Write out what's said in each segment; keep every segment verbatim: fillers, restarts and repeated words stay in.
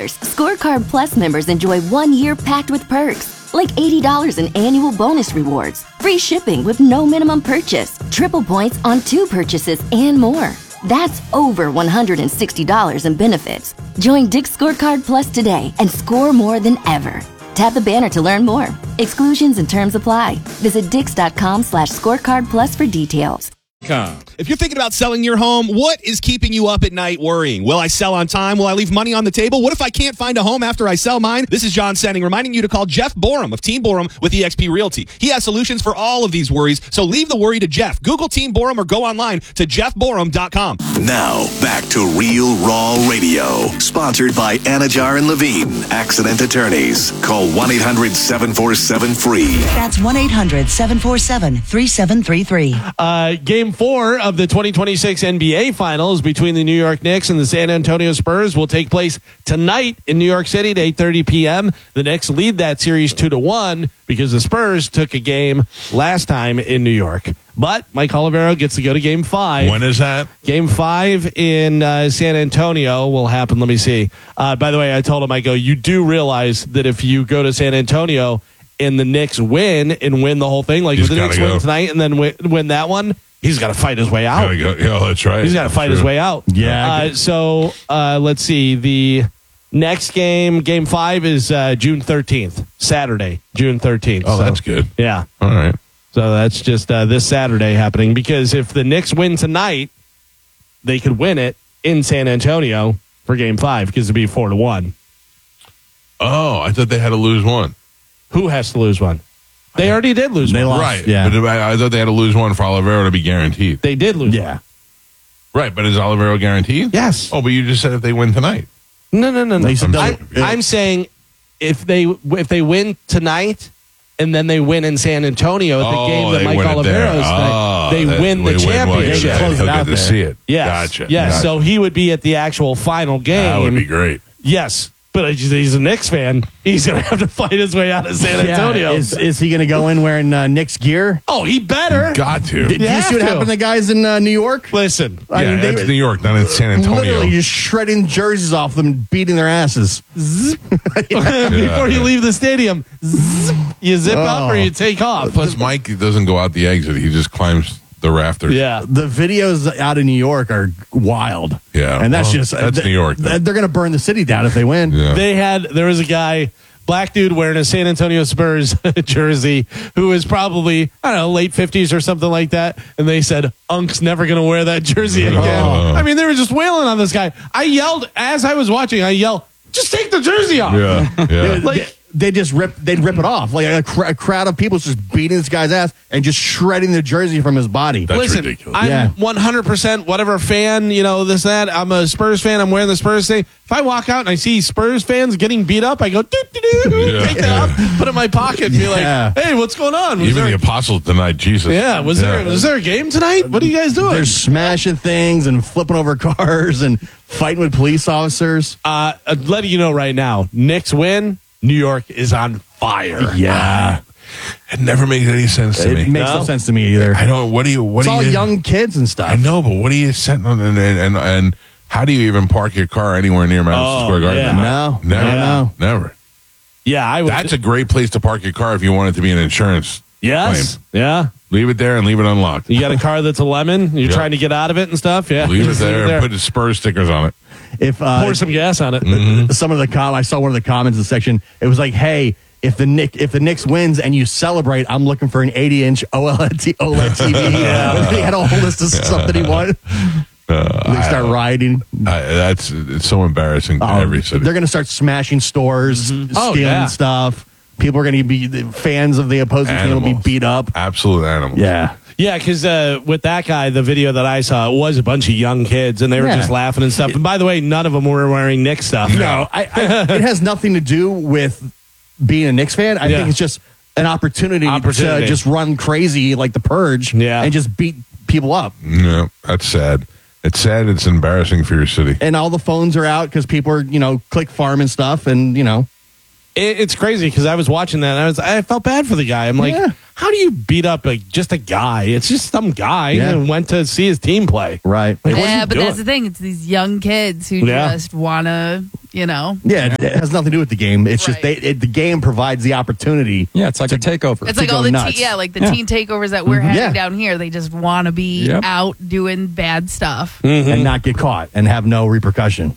Scorecard Plus members enjoy one year packed with perks, like eighty dollars in annual bonus rewards, free shipping with no minimum purchase, triple points on two purchases, and more. That's over one hundred sixty dollars in benefits. Join Dick's Scorecard Plus today and score more than ever. Tap the banner to learn more. Exclusions and terms apply. Visit dix.com slash scorecard plus for details. If you're thinking about selling your home, what is keeping you up at night worrying? Will I sell on time? Will I leave money on the table? What if I can't find a home after I sell mine? This is John Senning reminding you to call Jeff Borum of Team Borum with eXp Realty. He has solutions for all of these worries, so leave the worry to Jeff. Google Team Borum or go online to jeff borum dot com. Now, back to Real Raw Radio, sponsored by Anajar and Levine, Accident Attorneys. Call one eight hundred seven four seven free. That's one eight hundred seven four seven three seven three three. Uh, game four of the twenty twenty-six N B A Finals between the New York Knicks and the San Antonio Spurs will take place tonight in New York City at eight thirty p.m. The Knicks lead that series two to one because the Spurs took a game last time in New York. But Mike Olivero gets to go to game five. When is that? Game five in uh, San Antonio will happen. Let me see. Uh, by the way, I told him, I go, you do realize that if you go to San Antonio and the Knicks win and win the whole thing, like if the Knicks go. win tonight and then win, win that one, he's got to fight his way out. Go. Yeah, that's right. He's got to fight True. his way out. Yeah. Uh, so uh, let's see. The next game, game five, is uh, June thirteenth, Saturday, June thirteenth. Oh, so, that's good. Yeah. All right. So that's just uh, this Saturday happening because if the Knicks win tonight, they could win it in San Antonio for game five because it'd be four to one. Oh, I thought they had to lose one. Who has to lose one? They already did lose They one. lost. Right. Yeah. But I, I thought they had to lose one for Olivero to be guaranteed. They did lose Yeah. one. Right. But is Olivero guaranteed? Yes. Oh, but you just said if they win tonight. No, no, no, no. They said I, they'll- I'm saying if they if they win tonight and then they win in San Antonio at the Oh, game that they Mike win it there. Olivero's Oh, they that- win the we win what championship. you said. Close it He'll out get to there. see it. Yes. Gotcha. Yes. Gotcha. So he would be at the actual final game. That would be great. Yes. But he's a Knicks fan. He's going to have to fight his way out of San Antonio. Yeah. Is, is he going to go in wearing uh, Knicks gear? oh, he better. Got to. Did You you have see what to. happened to the guys in uh, New York? Listen. I yeah, mean, they- that's New York, not in San Antonio. Literally just shredding jerseys off them, beating their asses. Before you leave the stadium, zzz, you zip up or you take off. Plus, Mike doesn't go out the exit. He just climbs the rafters. Yeah. The videos out of New York are wild. Yeah. And that's Well, just that's th- New York, th- though. They're going to burn the city down if they win. Yeah. They had, there was a guy, black dude wearing a San Antonio Spurs jersey who was probably, I don't know, late fifties or something like that. And they said, Unk's never going to wear that jersey again. Oh. I mean, they were just wailing on this guy. I yelled, as I was watching, I yelled, just take the jersey off. Yeah. Yeah. Like, They just rip. They'd rip it off. Like a, cr- a crowd of people just beating this guy's ass and just shredding the jersey from his body. That's listen, ridiculous. I'm Yeah. one hundred percent whatever fan, you know, this, that. I'm a Spurs fan. I'm wearing the Spurs thing. If I walk out and I see Spurs fans getting beat up, I go, doo, doo, doo, Yeah. take that off, put it in my pocket and be Yeah. like, hey, what's going on? Was Even there, the apostles denied Jesus. yeah, was there was there a game tonight? What are you guys doing? They're smashing things and flipping over cars and fighting with police officers. Uh, uh, letting you know right now, Knicks win, New York is on fire. Yeah, It never makes any sense to it me. makes no. No? sense to me either. I don't. What do you? What It's do all you? young kids and stuff. I know, but what do you send on? And, and and how do you even park your car anywhere near Madison Oh, Square Garden? yeah. No, never, I know. never. Yeah, I would. That's a great place to park your car if you want it to be an insurance yes. claim. Yeah. Leave it there and leave it unlocked. You got a car that's a lemon. You're Yeah. trying to get out of it and stuff. Yeah. Leave it Just there and put the Spurs stickers on it. If uh, Pour some gas on it. Mm-hmm. some of the com, I saw one of the comments in the section. It was like, "Hey, if the Nick, if the Knicks wins and you celebrate, I'm looking for an eighty inch OLED T- OLED T V." Yeah. He had a whole list of stuff that he wanted. Uh, They start rioting. I, that's it's so embarrassing to Oh, every city. They're going to start smashing stores, Oh, stealing yeah. stuff. People are going to be the fans of the opposing team will be Animals. beat up. Absolute animals. Yeah. Yeah, because uh, with that guy, the video that I saw, it was a bunch of young kids, and they were Yeah. just laughing and stuff. And by the way, none of them were wearing Knicks stuff. No, I, I, it has nothing to do with being a Knicks fan. I Yeah. think it's just an opportunity, Opportunity. to just run crazy like the Purge Yeah. and just beat people up. No, that's sad. It's sad. It's embarrassing for your city. And all the phones are out because people are, you know, click farm and stuff. And, you know, It, it's crazy because I was watching that and I was I felt bad for the guy. I'm like, Yeah. how do you beat up like just a guy? It's just some guy Yeah. who went to see his team play. Right. Like, what's Yeah, he but doing? that's the thing. It's these young kids who Yeah. just want to, you know. Yeah, it, it has nothing to do with the game. It's just they, Right. it, the game provides the opportunity. Yeah, it's like a takeover. It's to like go all the nuts. te- yeah, like the Yeah. teen takeovers that we're having Yeah. down here. They just want to be Yep. out doing bad stuff. and not get caught and have no repercussion.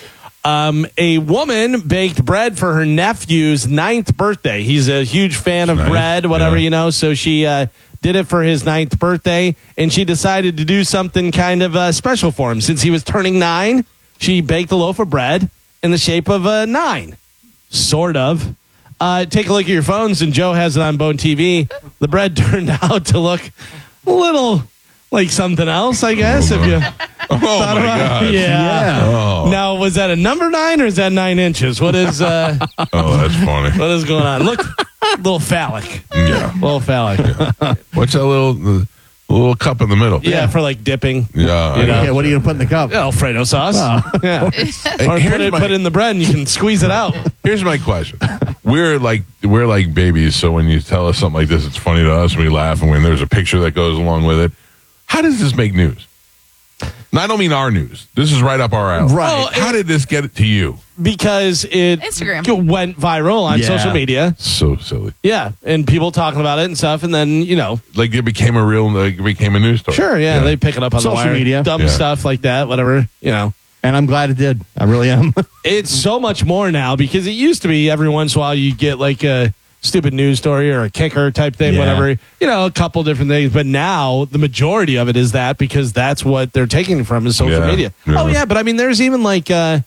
Um, a woman baked bread for her nephew's ninth birthday. He's a huge fan of Nice. bread, whatever, Yeah. you know. So she uh, did it for his ninth birthday, and she decided to do something kind of uh, special for him. Since he was turning nine, she baked a loaf of bread in the shape of a nine, sort of. Uh, take a look at your phones, and Joe has it on Bone T V. The bread turned out to look a little like something else, I guess. If you Oh thought my about God. it. Yeah. Oh. Now, was that a number nine or is that nine inches? What is uh, Oh, that's funny. what is going on? Look, a little phallic, Yeah. a little phallic. Yeah, What's that little the little cup in the middle? for like dipping. Yeah. I You know. know. Yeah, what are you going to put in the cup? Alfredo sauce. Yeah. Hey, Or here's put it, my- put it in the bread and you can squeeze it out. Here's my question. We're like we're like babies, so when you tell us something like this, it's funny to us. We laugh, and when there's a picture that goes along with it, how does this make news? And I don't mean our news. This is right up our alley. Right. How did this get to you? Because it Instagram. went viral on Yeah. social media. So silly. Yeah, and people talking about it and stuff, and then you know, Like it became a real, like it became a news story. sure, yeah, they pick it up on Social the wire, media. dumb Yeah. stuff like that, whatever, you know. And I'm glad it did. I really am. It's so much more now because it used to be every once in a while you get like a stupid news story or a kicker type thing, Yeah. whatever, you know, a couple different things. But now the majority of it is that because that's what they're taking from is social Yeah. media. Yeah. Oh, yeah. But I mean, there's even like, uh,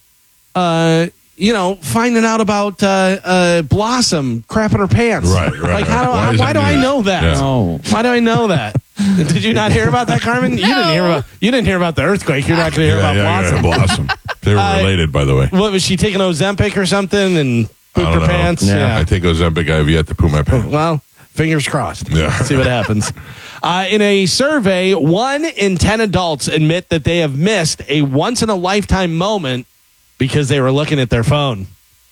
uh, you know, finding out about uh, uh, Blossom crapping her pants. Right, right, Like, how do, right. Why why, is why that do I news? know that? Yeah. Oh. Why do I know that? Did you not hear about that, Carmen? You didn't hear about. You didn't hear about the earthquake. You're not going to hear Yeah, about yeah, Blossom. yeah, Blossom. They were Uh, related, by the way. What was she taking Ozempic or something and I pooped don't her know. pants? Yeah. I take Ozempic. I have yet to poop my pants. Well, fingers crossed. Yeah. See what happens. Uh, in a survey, one in ten adults admit that they have missed a once in a lifetime moment because they were looking at their phone.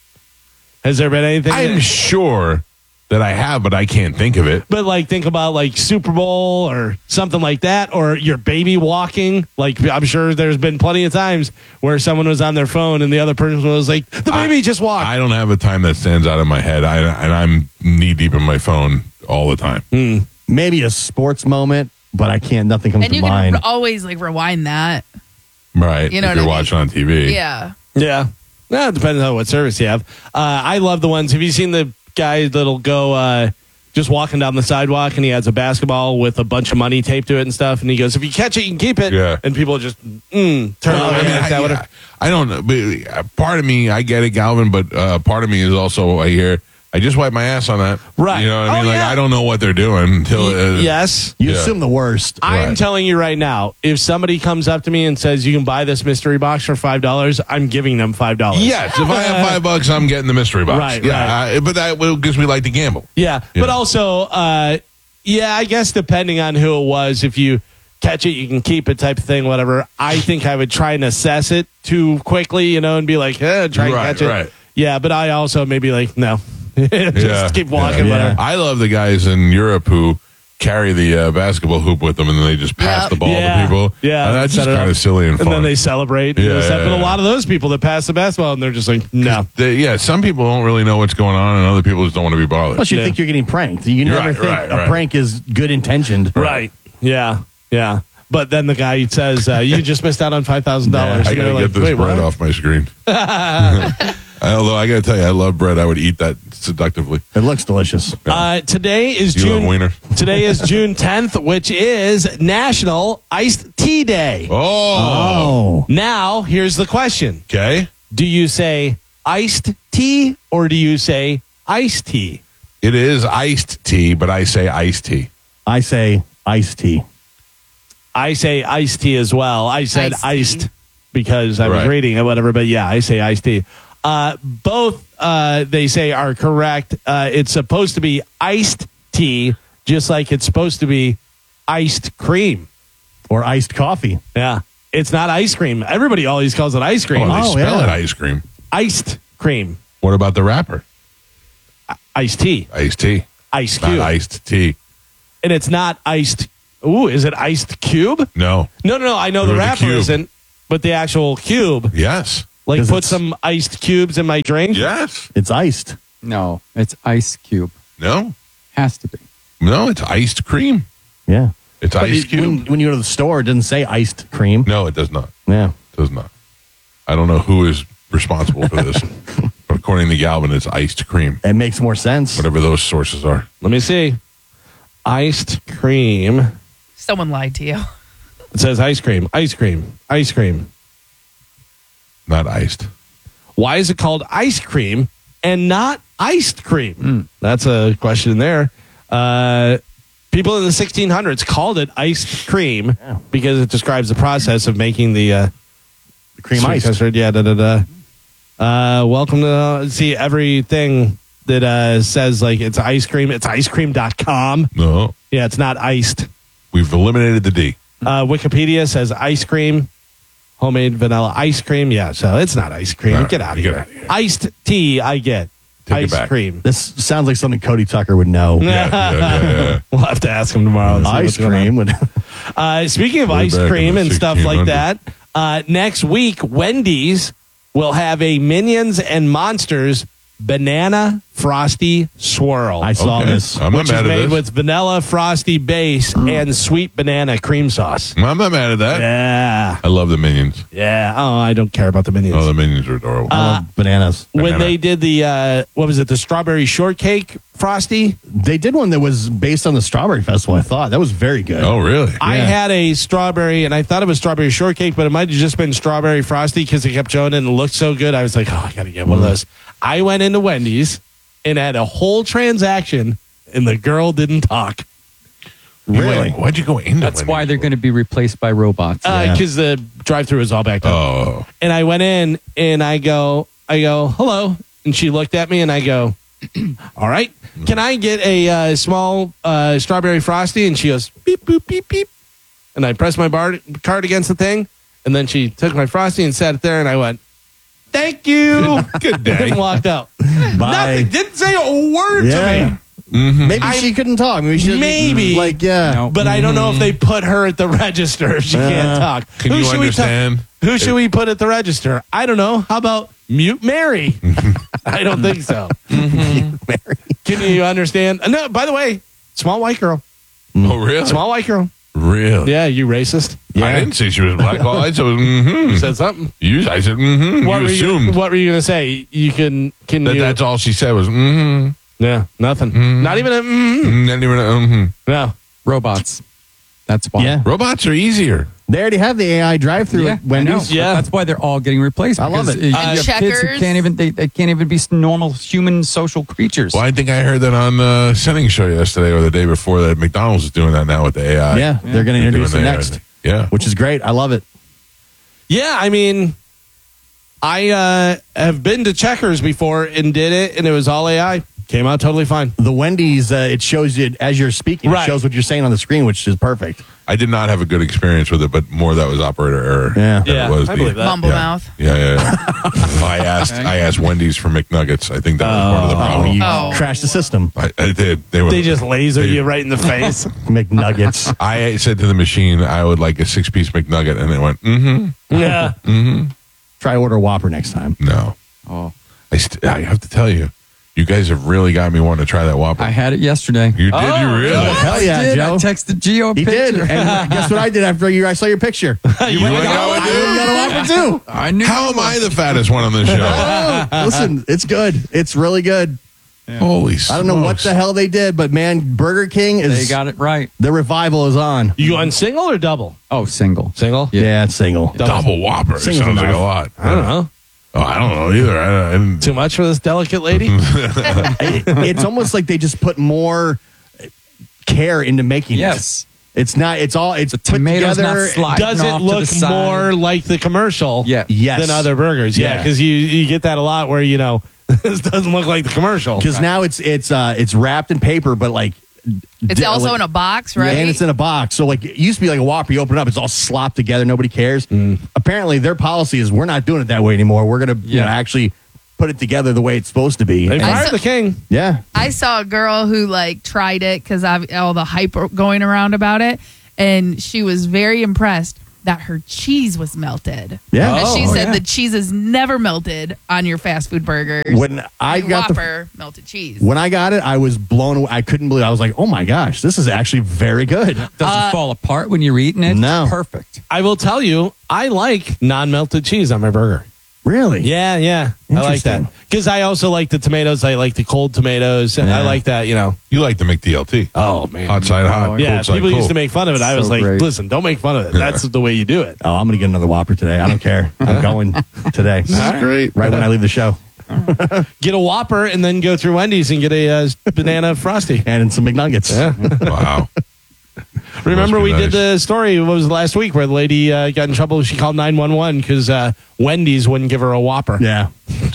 Has there been anything? I'm sure that I have, but I can't think of it. But like, think about like Super Bowl or something like that, or your baby walking. Like, I'm sure there's been plenty of times where someone was on their phone and the other person was like, "The baby I- just walked." I don't have a time that stands out in my head. I, and I'm knee deep in my phone all the time. Maybe a sports moment, but I can't. Nothing comes And to you mind. can always like rewind that. Right. You know if what you're I mean? watching on T V. Yeah. Yeah. Yeah, it depends on what service you have. Uh, I love the ones. Have you seen the guy that'll go uh, just walking down the sidewalk and he has a basketball with a bunch of money taped to it and stuff? And he goes, if you catch it, you can keep it. Yeah. And people just mm, turn Well, away. I, mean, like that, I, whatever. I don't know. But uh, part of me, I get it, Galvin, but uh, part of me is also, I hear, I just wipe my ass on that. Right. You know what I Oh, mean? Like, yeah. I don't know what they're doing until. Uh, yes. you yeah. assume the worst. I'm Right. telling you right now, if somebody comes up to me and says you can buy this mystery box for five dollars, I'm giving them five dollars. Yes. If I have five bucks, I'm getting the mystery box. Right, Yeah. I, but that gives me like to gamble. Yeah, Yeah. but also, uh, yeah, I guess depending on who it was, if you catch it, you can keep it type of thing, whatever. I think I would try and assess it too quickly, you know, and be like, eh, try and Right, catch it. right. Yeah, but I also maybe like, no. Just Yeah. keep walking, Yeah. whatever. I love the guys in Europe who carry the uh, basketball hoop with them and then they just pass Yep. the ball Yeah. to people. Yeah, And that's set just it up. kind of silly and And fun. then they celebrate. and Yeah, stuff. yeah, But a yeah. lot of those people that pass the basketball, and they're just like, no. They- yeah, some people don't really know what's going on and other people just don't want to be bothered. Plus, you Yeah. think you're getting pranked. You never Right, think right, a right. prank is good intentioned. Right. Yeah. Yeah. But then the guy says, uh, you just missed out on five thousand dollars. I gotta get this bread off my screen. Although I gotta tell you, I love bread. I would eat that seductively. It looks delicious. Uh, today is You love June. wiener? Today is June tenth, which is National Iced Tea Day. Oh, Oh, Now, here's the question: okay. do you say iced tea or do you say iced tea? It is iced tea, but I say iced tea. I say iced tea. I say iced tea as well. I said Iced iced, tea. because I was Right. reading it, whatever. But yeah, I say iced tea. Uh, both uh, they say are correct. Uh, it's supposed to be iced tea, just like it's supposed to be iced cream. Or iced coffee. Yeah. It's not ice cream. Everybody always calls it ice cream. Oh, they Oh, spell yeah. it ice cream. Iced cream. What about the wrapper? iced tea, Iced tea. ice Not cube, iced tea. and it's not iced. Ooh, is it iced cube? No. No, no, no. I know the Or the wrapper cube. isn't, but the actual cube. Yes. Like, 'Cause put it's- some iced cubes in my drink. Yes. It's iced. No, it's ice cube. No. Has to be. No, it's iced cream. Yeah. It's But ice it- cube. when, when you go to the store, it doesn't say iced cream. No, it does not. Yeah. It does not. I don't know who is responsible for this. But according to Galvin, it's iced cream. It makes more sense. Whatever those sources are. Let me see. Iced cream. Someone lied to you. It says ice cream, ice cream, ice cream. Not iced. Why is it called ice cream and not iced cream? Mm. That's a question there. Uh, people in the sixteen hundreds called it iced cream Yeah. because it describes the process of making the uh, Cream sweet iced. custard. Yeah, da da da. Uh, welcome to uh, see everything that uh, says like it's ice cream. It's ice cream dot com. No. Yeah, it's not iced. We've eliminated the D. Uh, Wikipedia says ice cream, homemade vanilla ice cream. Yeah, so it's not ice cream. All right, Get out of get here. out of here. Iced tea, I get. Take it ice back. cream. This sounds like something Cody Tucker would know. Yeah, yeah, yeah, yeah. We'll have to ask him tomorrow. and see Ice what's going on. cream would. Uh, speaking of Way ice back in cream the and stuff like that, sixteen uh, next week, Wendy's will have a Minions and Monsters banana frosty swirl. I saw Okay. this. I'm not which is mad at made this. with vanilla frosty base and sweet banana cream sauce. I'm not mad at that. Yeah. I love the Minions. Yeah. Oh, I don't care about the Minions. Oh, the Minions are adorable. Uh, I love bananas. when banana. they did the, uh, what was it, the strawberry shortcake frosty? They did one that was based on the Strawberry Festival, I thought. That was very good. oh, really? I Yeah. had a strawberry, and I thought it was strawberry shortcake, but it might have just been strawberry frosty because they kept showing it and it looked so good. I was like, oh, I got to get one of those. I went into Wendy's and had a whole transaction, and the girl didn't talk You Really? went- why'd you go into That's Wendy's why they're for? going to be replaced by robots. because the drive-through was all backed up. Oh. And I went in and I go, I go, hello. And she looked at me and I go, all right, can I get a uh, small uh, strawberry frosty? And she goes, beep, boop, beep, beep. And I pressed my bar- card against the thing. And then she took my frosty and sat it there. And I went, thank you. Good day. And walked out. Bye. Nothing. Didn't say a word Yeah. to me. Maybe I- she couldn't talk. Maybe she didn't- Maybe. Like, yeah. No. But I don't know if they put her at the register if she can't talk. Can you should we ta- understand? Who should we put at the register? I don't know. How about Mute Mary? I don't think so. Can you understand? Uh, No, by the way, small white girl. Oh, really? Small white girl. Really? Yeah, you racist. I didn't say she was black. All I said was, mm-hmm. Said something. You, I said, mm-hmm. What You were you, assumed what were you going to say? You can, can that you? that's all she said was, mm-hmm. Yeah, nothing. Not even a, mm, Not even a, mm-hmm. no. Robots. That's why. Yeah. Robots are easier. They already have the A I drive-through Yeah, at Wendy's. I know. Yeah. That's why they're all getting replaced. I love because it. You Uh, have kids who Checkers. can't even they, they can't even be normal human social creatures. Well, I think I heard that on the Sending show yesterday or the day before that McDonald's is doing that now with the A I. Yeah, they're going to They're introduce doing it the A I next, thing. Yeah. which is great. I love it. Yeah, I mean, I uh, have been to Checkers before and did it, and it was all A I. Came out totally fine. The Wendy's, uh, it shows you as you're speaking. Right. It shows what you're saying on the screen, which is perfect. I did not have a good experience with it, but more that was operator error. Yeah. than Yeah, it was I the- believe that. Mumble yeah. mouth. Yeah, yeah. yeah. I asked. I asked Wendy's for McNuggets. I think that was part of the Oh, problem. you Oh. crashed the system. I, I did. They were. They just laser they- you right in the face. McNuggets. I said to the machine, I would like a six-piece McNugget, and it went, mm-hmm. Yeah. Try order Whopper next time. No. Oh, I, st- I have to tell you, you guys have really got me wanting to try that Whopper. I had it yesterday. you did, Oh, you really? really? Hell yeah, I did. Joe. I texted Gio a He picture. did. And guess what I did after you? I saw your picture. You went out with I it? got a Whopper too. I knew. How am I the fattest one on the show? Oh, listen, it's good. It's really good. Holy I don't know what smokes. the hell they did, but man, Burger King is They got it right. the revival is on. You on single or double? Oh, single. Single? Yeah, it's single. Double Whopper Singles sounds like enough. a lot. I don't know. Oh, I don't know either. I, I didn't. Too much for this delicate lady? It- it's almost like they just put more care into making Yes. it. It's not. It's all. It's The put tomatoes not together. sliding Does it off to look the side. more like the commercial Yeah. Yes. than other burgers? Yeah, Yeah. because you, you get that a lot where, you know, this doesn't look like the commercial. Because now it's it's uh it's wrapped in paper, but like It's di- also like- in a box, right? Yeah, and it's in a box. So like it used to be like a Whopper, you open it up, it's all slopped together, nobody cares. Mm. Apparently, their policy is we're not doing it that way anymore. We're gonna you Yeah. know, actually put it together the way it's supposed to be. They And- fired saw- the king. yeah. I saw a girl who like tried it because all the hype going around about it, and she was very impressed that her cheese was melted. Yeah. And she Oh, said yeah. the cheese is never melted on your fast food burgers. When I Your got the Whopper melted cheese. When I got it, I was blown away. I couldn't believe it. I was like, oh my gosh, this is actually very good. Doesn't fall apart when you're eating it. No. It's perfect. I will tell you, I like non-melted cheese on my burger. Really? Yeah, yeah. I like that. Interesting. Because I also like the tomatoes. I like the cold tomatoes. And I Yeah. like that, you know. You like to make D L T. Oh, man. Hot side hot. Yeah, cold side people cold. used to make fun of it. I was So like, great. listen, don't make fun of it. That's the way you do it. Oh, I'm going to get another Whopper today. I don't care. I'm going today. This is great. Right when I leave the show. Get a Whopper and then go through Wendy's and get a uh, banana Frosty. And some McNuggets. Wow. Remember, Must be we did nice. the story, what was it, last week, where the lady uh, got in trouble. She called nine one one because uh, Wendy's wouldn't give her a Whopper. Yeah.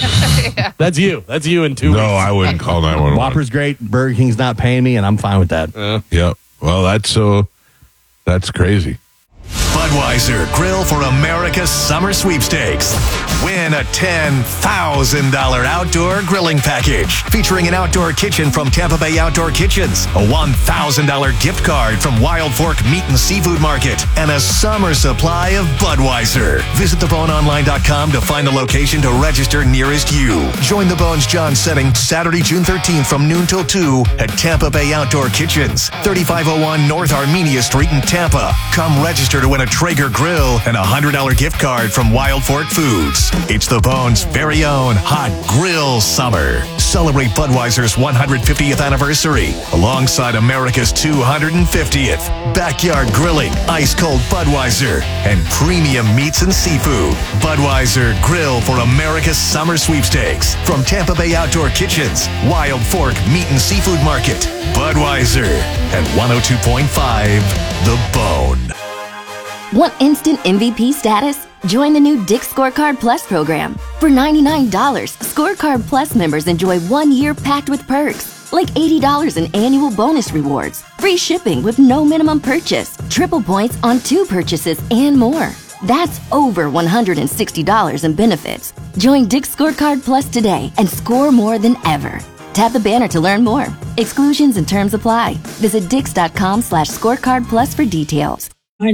That's you. That's you in two No, weeks. I wouldn't call nine one one. Whopper's great. Burger King's not paying me, and I'm fine with that. Yep. Well, that's so. That's crazy. Budweiser Grill for America's Summer Sweepstakes. Win a ten thousand dollars outdoor grilling package featuring an outdoor kitchen from Tampa Bay Outdoor Kitchens, a one thousand dollars gift card from Wild Fork Meat and Seafood Market, and a summer supply of Budweiser. Visit the bone online dot com to find the location to register nearest you. Join the Bones John Setting Saturday, June thirteenth from noon till two at Tampa Bay Outdoor Kitchens, thirty-five oh one North Armenia Street in Tampa. Come register to win a Traeger grill and a one hundred dollars gift card from Wild Fork Foods. It's the Bones' very own Hot Grill Summer. Celebrate Budweiser's one hundred fiftieth anniversary alongside America's two hundred fiftieth. Backyard grilling, ice-cold Budweiser, and premium meats and seafood. Budweiser Grill for America's Summer Sweepstakes from Tampa Bay Outdoor Kitchens, Wild Fork Meat and Seafood Market. Budweiser at one oh two point five The Bone. Want instant M V P status? Join the new Dick's Scorecard Plus program. For ninety-nine dollars, Scorecard Plus members enjoy one year packed with perks, like eighty dollars in annual bonus rewards, free shipping with no minimum purchase, triple points on two purchases, and more. That's over one hundred sixty dollars in benefits. Join Dick's Scorecard Plus today and score more than ever. Tap the banner to learn more. Exclusions and terms apply. Visit dix.com slash scorecard plus for details.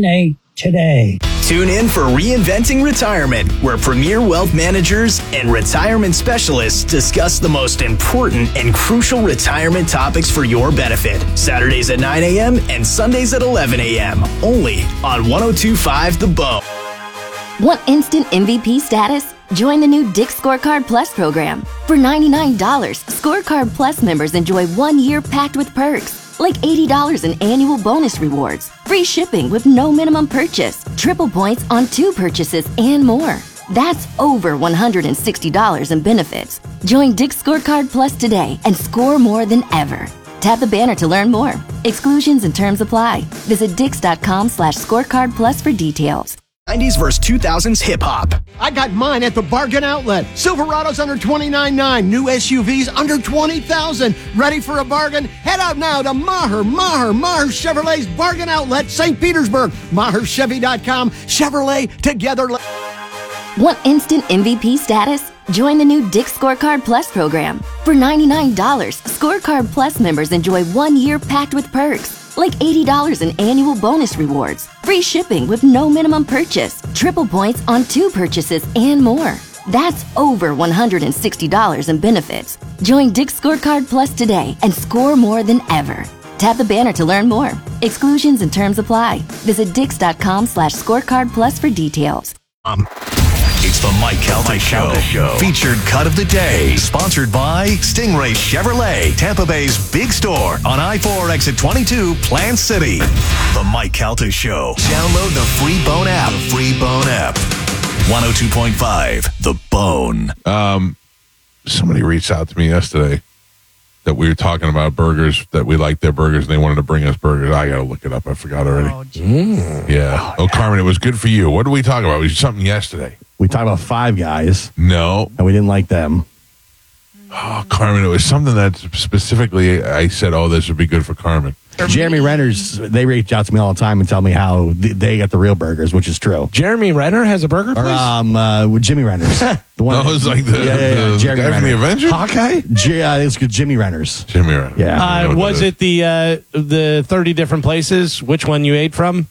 Today. Tune in for Reinventing Retirement, where premier wealth managers and retirement specialists discuss the most important and crucial retirement topics for your benefit. Saturdays at nine a.m. and Sundays at eleven a.m. Only on one oh two point five The Bone. Want instant M V P status? Join the new Dick's Scorecard Plus program. For ninety-nine dollars, Scorecard Plus members enjoy one year packed with perks, like eighty dollars in annual bonus rewards, free shipping with no minimum purchase, triple points on two purchases, and more. That's over one hundred sixty dollars in benefits. Join Dick's Scorecard Plus today and score more than ever. Tap the banner to learn more. Exclusions and terms apply. Visit dix.com slash scorecard plus for details. nineties versus two thousands hip hop. I got mine at the Bargain Outlet. Silverado's under twenty-nine nine. New S U Vs under twenty thousand. Ready for a bargain? Head out now to Maher, Maher, Maher Chevrolet's Bargain Outlet, Saint Petersburg. Maher Chevy dot com. Chevrolet together. Want instant M V P status? Join the new Dick's Scorecard Plus program. For ninety-nine dollars, Scorecard Plus members enjoy one year packed with perks, like eighty dollars in annual bonus rewards, free shipping with no minimum purchase, triple points on two purchases, and more. That's over one hundred sixty dollars in benefits. Join Dick's Scorecard Plus today and score more than ever. Tap the banner to learn more. Exclusions and terms apply. Visit dix.com slash scorecard plus for details. Um, it's the Mike Calta Show. Show. Featured cut of the day. Sponsored by Stingray Chevrolet, Tampa Bay's big store on I four exit twenty-two, Plant City. The Mike Calta Show. Download the free Bone app. The free Bone app. one oh two point five The Bone. Um, somebody reached out to me yesterday that we were talking about burgers, that we liked their burgers, and they wanted to bring us burgers. I got to look it up. I forgot already. Oh, geez. Yeah. Oh, Carmen, it was good for you. What did we talk about? We did something yesterday. We talked about Five Guys, No. and we didn't like them. Oh, Carmen, it was something that specifically I said, oh, this would be good for Carmen. Jeremy Renner's, they reach out to me all the time and tell me how th- they got the real burgers, which is true. Jeremy Renner has a burger Or, place? um, uh, with Jimmy Renner's. The one No, it's like the, yeah, yeah, yeah. the, Jeremy the guy from Renner. the Avengers? Hawkeye? J- uh, it's good. Jimmy Renner's. Jimmy Renner. Yeah. I Uh, know what was that it the uh, the thirty different places? Which one you ate from?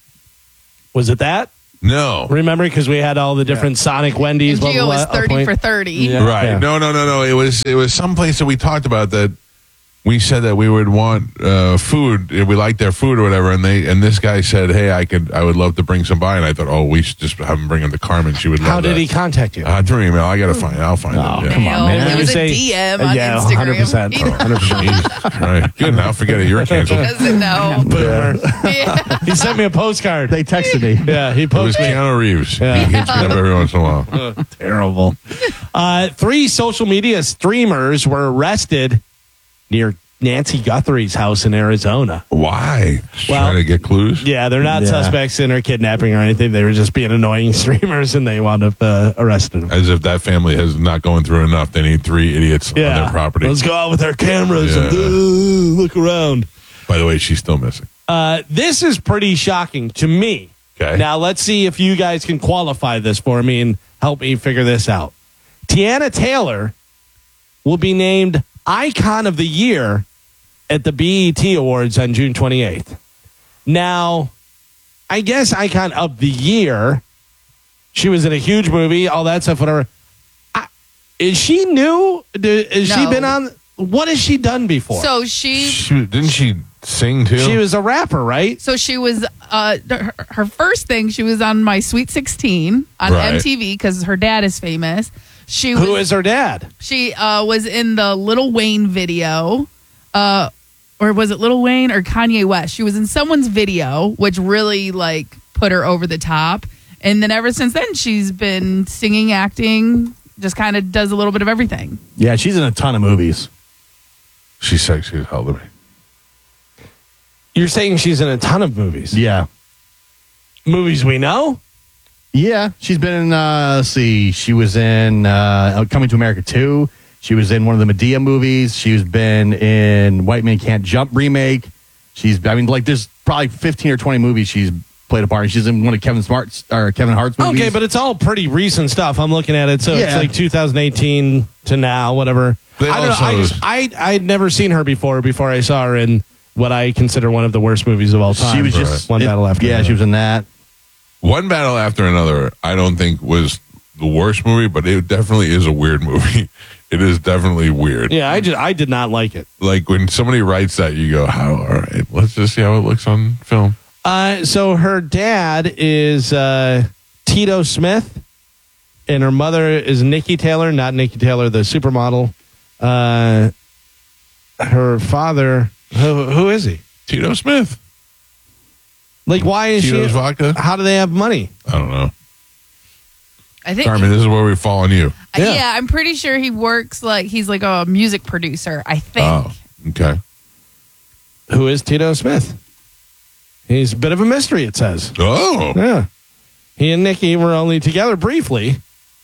Was it that? is. No. Remember? Because we had all the different Sonic Wendy's. And blah, Gio blah, was blah, thirty point. for thirty. Yeah. Right. Yeah. No, no, no, no. It was it was some place that we talked about that we said that we would want uh, food. If we liked their food or whatever, and they and this guy said, "Hey, I could, I would love to bring some by." And I thought, "Oh, we should just have him bring them to Carmen. She would love How did that." he contact you? Uh, through email. I gotta find it. I'll find Oh, it. Yeah. come on, man. It Would was you a say- D M on yeah, Instagram. one hundred percent. He one hundred percent. Jesus. Right. Good. Now forget it. You're canceled. It doesn't know. Boomer. Yeah. He sent me a postcard. They texted me. Yeah, he was posted me. Keanu Reeves. Yeah. He hits me up every once in a while. Terrible. Uh, three social media streamers were arrested near Nancy Guthrie's house in Arizona. Why? Well- Trying to get clues? Yeah, they're not Yeah. suspects in her kidnapping or anything. They were just being annoying streamers, and they wound up uh, arresting them. As if that family has not going through enough. They need three idiots on their property. Let's go out with our cameras and Yeah. uh, look around. By the way, she's still missing. Uh, this is pretty shocking to me. Okay. Now, let's see if you guys can qualify this for me and help me figure this out. Tiana Taylor will be named Icon of the Year at the B E T Awards on June twenty-eighth. Now, I guess Icon of the Year, she was in a huge movie, all that stuff, whatever. I, is she new? Do- Has she No. been on? What has she done before? So she, She, didn't she sing too? she was a rapper, right? so she was. Uh, her, her first thing, she was on My Sweet sixteen on Right. M T V because her dad is famous. She Who was, is her dad? She uh, was in the Lil Wayne video, uh, or was it Lil Wayne or Kanye West? She was in someone's video, which really like put her over the top. And then ever since then, she's been singing, acting, just kind of does a little bit of everything. Yeah, she's in a ton of movies. She's sexy as hell to me. You're saying she's in a ton of movies. Yeah. Movies we know? Yeah, she's been in, uh, let's see, she was in uh, Coming to America two. She was in one of the Medea movies. She's been in White Man Can't Jump remake. She's, I mean, like, there's probably fifteen or twenty movies she's played a part in. She's in one of Kevin Smart's, or Kevin Hart's movies. Okay, but it's all pretty recent stuff. I'm looking at it. So it's Yeah. like two thousand eighteen to now, whatever. They I don't know. I, also- just, I, I'd never seen her before, before I saw her in what I consider one of the worst movies of all time. She was just, One it- Battle After Yeah, Another. she was in that. One Battle After Another, I don't think was the worst movie, but it definitely is a weird movie. It is definitely weird. Yeah, I, just, I did not like it. Like when somebody writes that, you go, "How? All right, let's just see how it looks on film." Uh, so her dad is uh, Tito Smith, and her mother is Nikki Taylor, not Nikki Taylor, the supermodel. Uh, her father, who, who is he? Tito Smith. Like, why is Tito's she? vodka. How do they have money? I don't know. I think. Carmen, this is where we fall on you. yeah. Yeah. I'm pretty sure he works like he's like a music producer. I think. Oh, okay. Who is Tito Smith? He's a bit of a mystery, it says. Oh, Yeah. He and Nikki were only together briefly.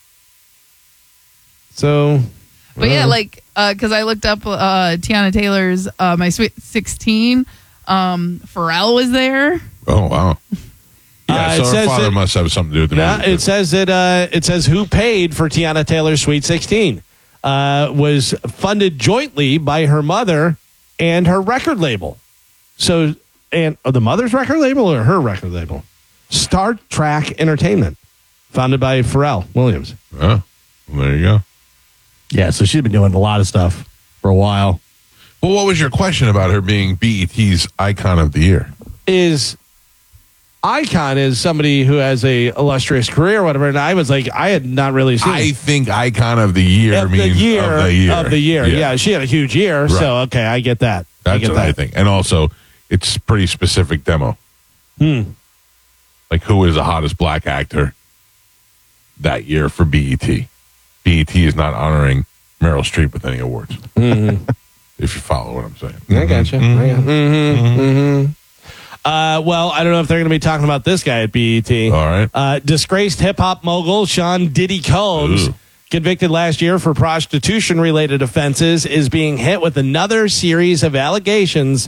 So. But yeah, like, because I looked up uh, Tiana Taylor's uh, My Sweet sixteen. Um, Pharrell was there. oh, wow. Yeah, Uh, it so her says father that- must have something to do with the Now, music. it says that uh, it says who paid for Tiana Taylor's Sweet sixteen uh, was funded jointly by her mother and her record label. So, and oh, the mother's record label or her record label? Star Trek Entertainment, founded by Pharrell Williams. Oh, well, there you go. Yeah, so she's been doing a lot of stuff for a while. Well, what was your question about her being B E T's Icon of the Year? Is Icon is somebody who has a illustrious career or whatever, and I was like, I had not really seen I think Icon of the Year of the means year of the year. of the year. Yeah. she had a huge year, so Right. okay, I get that. I That's get what that. I think. And also, it's pretty specific demo. Hmm. Like, who is the hottest black actor that year for B E T? B E T is not honoring Meryl Streep with any awards. Mm-hmm. If you follow what I'm saying. I gotcha. Mhm. I got- mm-hmm. Mm-hmm. Uh, well, I don't know if they're going to be talking about this guy at B E T. All right. Uh, disgraced hip hop mogul Sean Diddy Combs, Ooh. convicted last year for prostitution related offenses, is being hit with another series of allegations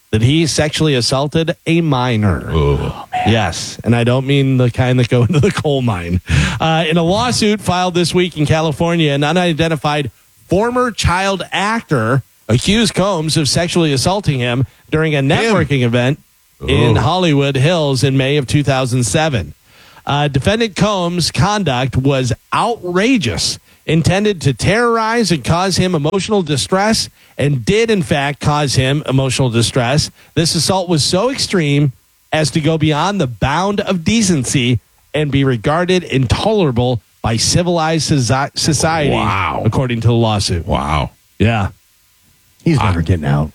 that he sexually assaulted a minor. Oh, yes, and I don't mean the kind that go into the coal mine. Uh, in a lawsuit filed this week in California, an unidentified former child actor accused Combs of sexually assaulting him during a networking event in Oh. Hollywood Hills in May of two thousand seven. Uh, defendant Combs' conduct was outrageous, intended to terrorize and cause him emotional distress, and did, in fact, cause him emotional distress. This assault was so extreme as to go beyond the bound of decency and be regarded intolerable by civilized soci- society, Wow. according to the lawsuit. Wow. Yeah. He's never getting out.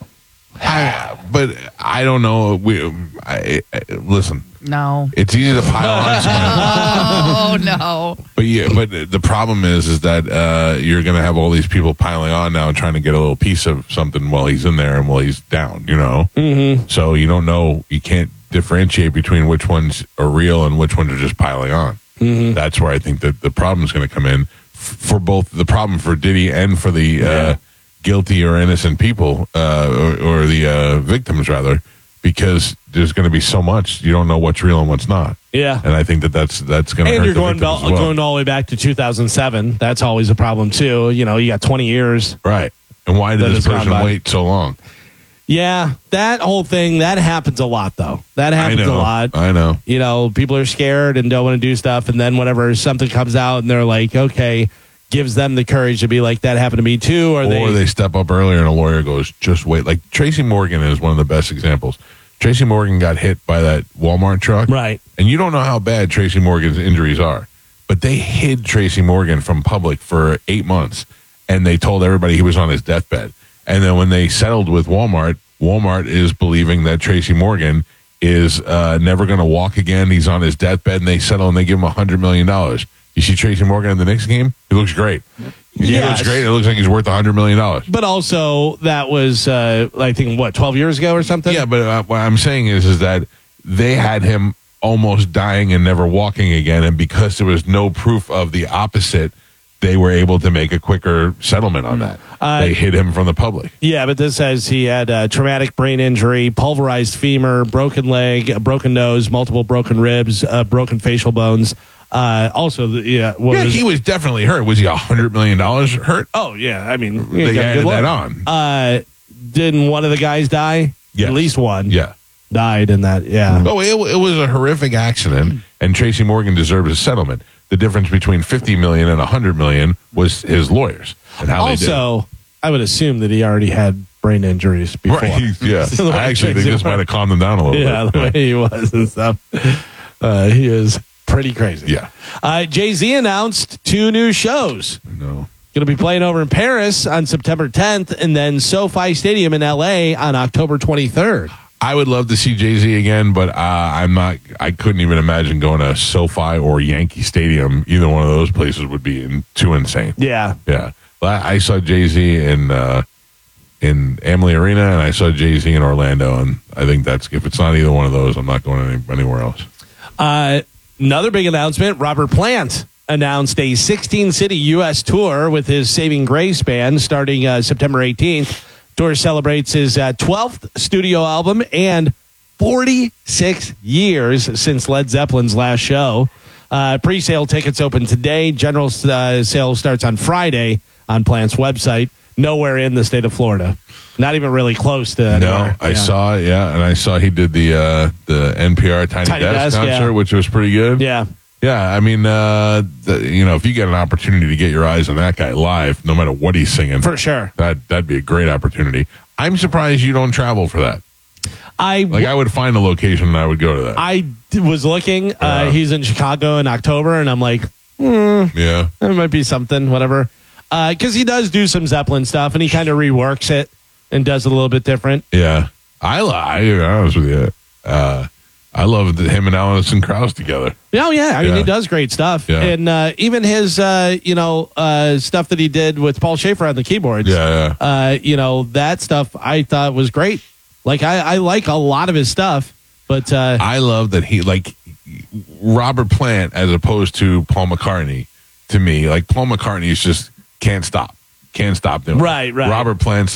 I, but I don't know. We I, I, listen. No. It's easy to pile on someone. Oh, no. But yeah, but the problem is, is that uh, you're going to have all these people piling on now and trying to get a little piece of something while he's in there and while he's down. You know, mm-hmm. So you don't know. You can't differentiate between which ones are real and which ones are just piling on. Mm-hmm. That's where I think that the problem is going to come in f- for both the problem for Diddy and for the Yeah. uh, guilty or innocent people uh, or, or the uh, victims rather. Because there's going to be so much, you don't know what's real and what's not. Yeah. And I think that that's that's going to And hurt you're the going, victims ba- as well. going all the way back to two thousand seven. That's always a problem, too. You know, you got twenty years. Right. And why That did this has gone person by. wait so long? Yeah, that whole thing, that happens a lot, though. That happens I know. a lot. I know. You know, people are scared and don't want to do stuff. And then whenever something comes out and they're like, okay, gives them the courage to be like, that happened to me, too. Or, Or they, they step up earlier and a lawyer goes, just wait. Like Tracy Morgan is one of the best examples. Tracy Morgan got hit by that Walmart truck. Right. And you don't know how bad Tracy Morgan's injuries are. But they hid Tracy Morgan from public for eight months. And they told everybody he was on his deathbed. And then when they settled with Walmart, Walmart is believing that Tracy Morgan is uh, never going to walk again. He's on his deathbed, and they settle and they give him one hundred million dollars. You see Tracy Morgan in the Knicks game? He looks great. He Yes. looks great. It looks like he's worth one hundred million dollars. But also, that was, uh, I think, what, twelve years ago or something? Yeah, but uh, what I'm saying is, is that they had him almost dying and never walking again, and because there was no proof of the opposite, they were able to make a quicker settlement on that. Uh, they hid him from the public. Yeah, but this says he had a traumatic brain injury, pulverized femur, broken leg, a broken nose, multiple broken ribs, uh, broken facial bones. Uh, also, the- yeah, what Yeah, was- he was definitely hurt. Was he one hundred million dollars hurt? Oh yeah, I mean They got a added good that look. on. Uh, didn't one of the guys die? Yes. At least one. Yeah. died in that. Yeah. Oh, it, it was a horrific accident, and Tracy Morgan deserved a settlement. The difference between fifty million and one hundred million was his lawyers and how they did it. Also, I would assume that he already had brain injuries before. Right, yeah. The way I actually think Tracy this might have calmed him down a little Yeah, bit. the way he was and stuff. Uh, he is pretty crazy. Yeah. Uh, Jay-Z announced two new shows. No. Going to be playing over in Paris on September tenth and then SoFi Stadium in L A on October twenty-third. I would love to see Jay-Z again, but uh, I'm not. I couldn't even imagine going to SoFi or Yankee Stadium. Either one of those places would be in, too insane. Yeah. Yeah. Well, I saw Jay-Z in uh, in Amalie Arena, and I saw Jay-Z in Orlando, and I think that's if it's not either one of those, I'm not going any, anywhere else. Uh, another big announcement, Robert Plant announced a sixteen-city U S tour with his Saving Grace band starting uh, September eighteenth. Tour celebrates his uh, twelfth studio album and forty-six years since Led Zeppelin's last show. Uh, pre-sale tickets open today. General uh, sale starts on Friday on Plant's website. Nowhere in the state of Florida. Not even really close to No, anywhere. I Yeah. saw it, yeah, and I saw he did the uh, the N P R Tiny, Tiny Desk, Desk, concert, yeah. which was pretty good. Yeah. Yeah, I mean, uh, the, you know, if you get an opportunity to get your eyes on that guy live, no matter what he's singing, For sure. that that'd be a great opportunity. I'm surprised you don't travel for that. I Like, I would find a location and I would go to that. I d- was looking. Uh, Yeah. he's in Chicago in October, and I'm like, hmm, yeah, there might be something, whatever. Because he does do some Zeppelin stuff, and he kind of reworks it and does it a little bit different. yeah. I, li- I to be honest with you, uh, I loved him and Alison Krauss together. Oh yeah, I mean Yeah. he does great stuff, Yeah. and uh, even his uh, you know uh, stuff that he did with Paul Schaefer on the keyboards. Yeah, yeah. Uh, you know that stuff I thought was great. Like I, I like a lot of his stuff, but uh, I love that he like Robert Plant as opposed to Paul McCartney. To me, like Paul McCartney is just can't stop, can't stop doing. it. Right, right. Robert Plant's like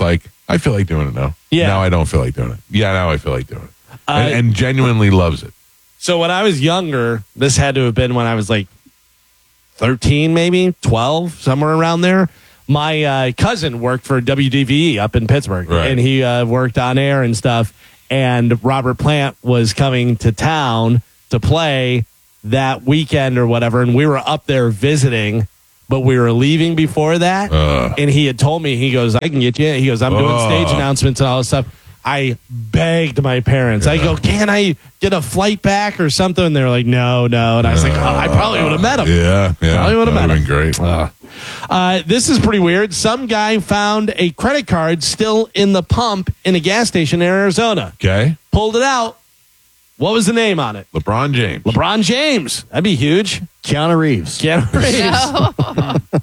I feel like doing it now. Yeah. Now I don't feel like doing it. Yeah, now I feel like doing it. Uh, and, and genuinely loves it. So when I was younger, this had to have been when I was like thirteen, maybe twelve, somewhere around there. My uh, cousin worked for W D V E up in Pittsburgh, Right. and he uh, worked on air and stuff. And Robert Plant was coming to town to play that weekend or whatever, and we were up there visiting, but we were leaving before that. Uh. And he had told me, he goes, I can get you. He goes, I'm doing Uh. stage announcements and all this stuff. I begged my parents. I go, can I get a flight back or something? And they're like, no, no. And I was like, oh, I probably would have met him. Yeah, yeah. Probably would have That met would've him. been great. Uh, uh, this is pretty weird. Some guy found a credit card still in the pump in a gas station in Arizona. Okay. Pulled it out. What was the name on it? LeBron James. LeBron James. That'd be huge. Keanu Reeves. Keanu Reeves.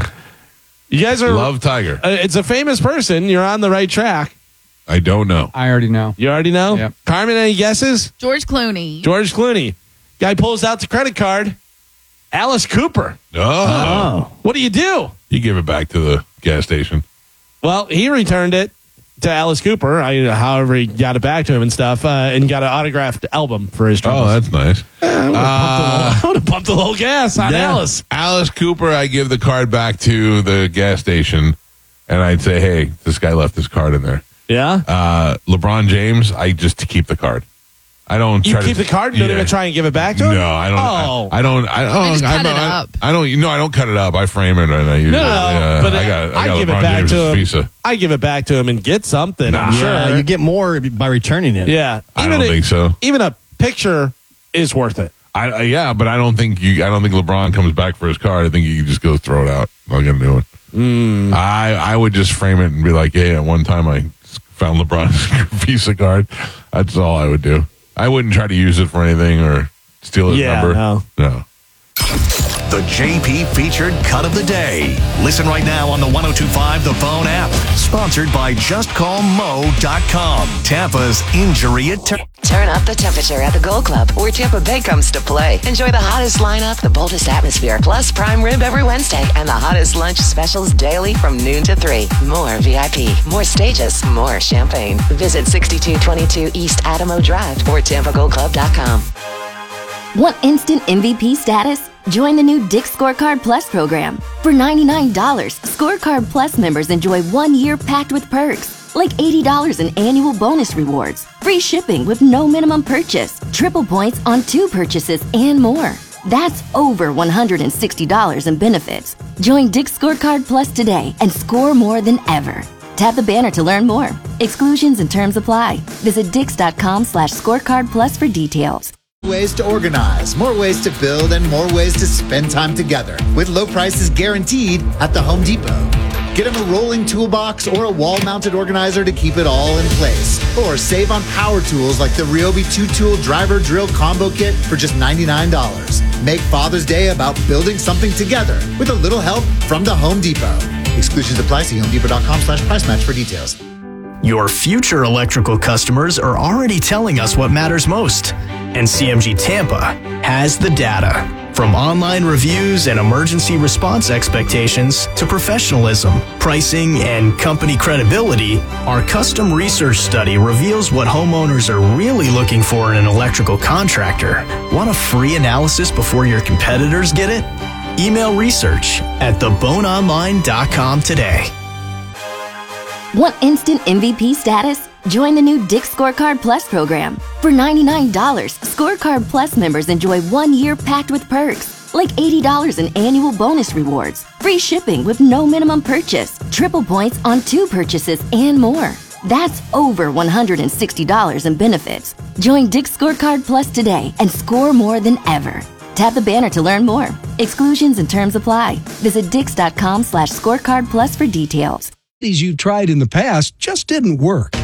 You guys are. Love Tiger. Uh, it's a famous person. You're on the right track. I don't know. I already know. You already know? Yep. Carmen, any guesses? George Clooney. George Clooney. Guy pulls out the credit card. Alice Cooper. Oh. What do you do? You give it back to the gas station. Well, he returned it to Alice Cooper, I, however he got it back to him and stuff, uh, and got an autographed album for his Oh, troubles. that's nice. I would have pumped a little gas on Yeah. Alice. Alice Cooper, I give the card back to the gas station, and I'd say, hey, this guy left his card in there. Yeah? Uh, LeBron James, I just keep the card. I don't You try keep to, the card and don't Yeah. even try and give it back to him? No, I don't. Oh. I, I don't. I don't. I just I cut don't, it I, up. I don't. No, I don't cut it up. I frame it, and I usually. No, no, uh, but I got. I I got give it LeBron back James' to him. Visa. I give it back to him and get something, I'm Yeah, sure. you get more by returning it. Yeah. I Even don't a- think so. Even a picture is worth it. I, I yeah, but I don't think you. I don't think LeBron comes back for his card. I think you can just go throw it out. I'll get a new one. Mm. I I would just frame it and be like, hey, at one time I found LeBron's Visa card. That's all I would do. I wouldn't try to use it for anything or steal his Yeah, number. no. No. The J P featured cut of the day. Listen right now on the one oh two five The Phone app. Sponsored by just call mo dot com. Tampa's injury attorney. Turn up the temperature at the Gold Club, where Tampa Bay comes to play. Enjoy the hottest lineup, the boldest atmosphere, plus prime rib every Wednesday, and the hottest lunch specials daily from noon to three. More V I P, more stages, more champagne. Visit sixty-two twenty-two East Adamo Drive or tampa gold club dot com. Want instant M V P status? Join the new Dick's Scorecard Plus program. For ninety-nine dollars, Scorecard Plus members enjoy one year packed with perks, like eighty dollars in annual bonus rewards, free shipping with no minimum purchase, triple points on two purchases, and more. That's over one hundred sixty dollars in benefits. Join Dick's Scorecard Plus today and score more than ever. Tap the banner to learn more. Exclusions and terms apply. Visit dix.com slash scorecard plus for details. Ways to organize, more ways to build, and more ways to spend time together with low prices guaranteed at the Home Depot. Get them a rolling toolbox or a wall-mounted organizer to keep it all in place. Or save on power tools like the Ryobi two-tool driver drill combo kit for just ninety-nine dollars. Make Father's Day about building something together with a little help from the Home Depot. Exclusions apply. See homedepot.com slash price match for details. Your future electrical customers are already telling us what matters most. And C M G Tampa has the data. From online reviews and emergency response expectations to professionalism, pricing, and company credibility, our custom research study reveals what homeowners are really looking for in an electrical contractor. Want a free analysis before your competitors get it? Email research at the bone online dot com today. Want instant M V P status? Join the new Dick's Scorecard Plus program. For ninety-nine dollars, Scorecard Plus members enjoy one year packed with perks, like eighty dollars in annual bonus rewards, free shipping with no minimum purchase, triple points on two purchases, and more. That's over one hundred sixty dollars in benefits. Join Dick's Scorecard Plus today and score more than ever. Tap the banner to learn more. Exclusions and terms apply. Visit dix.com slash scorecard plus for details. These you tried in the past just didn't work.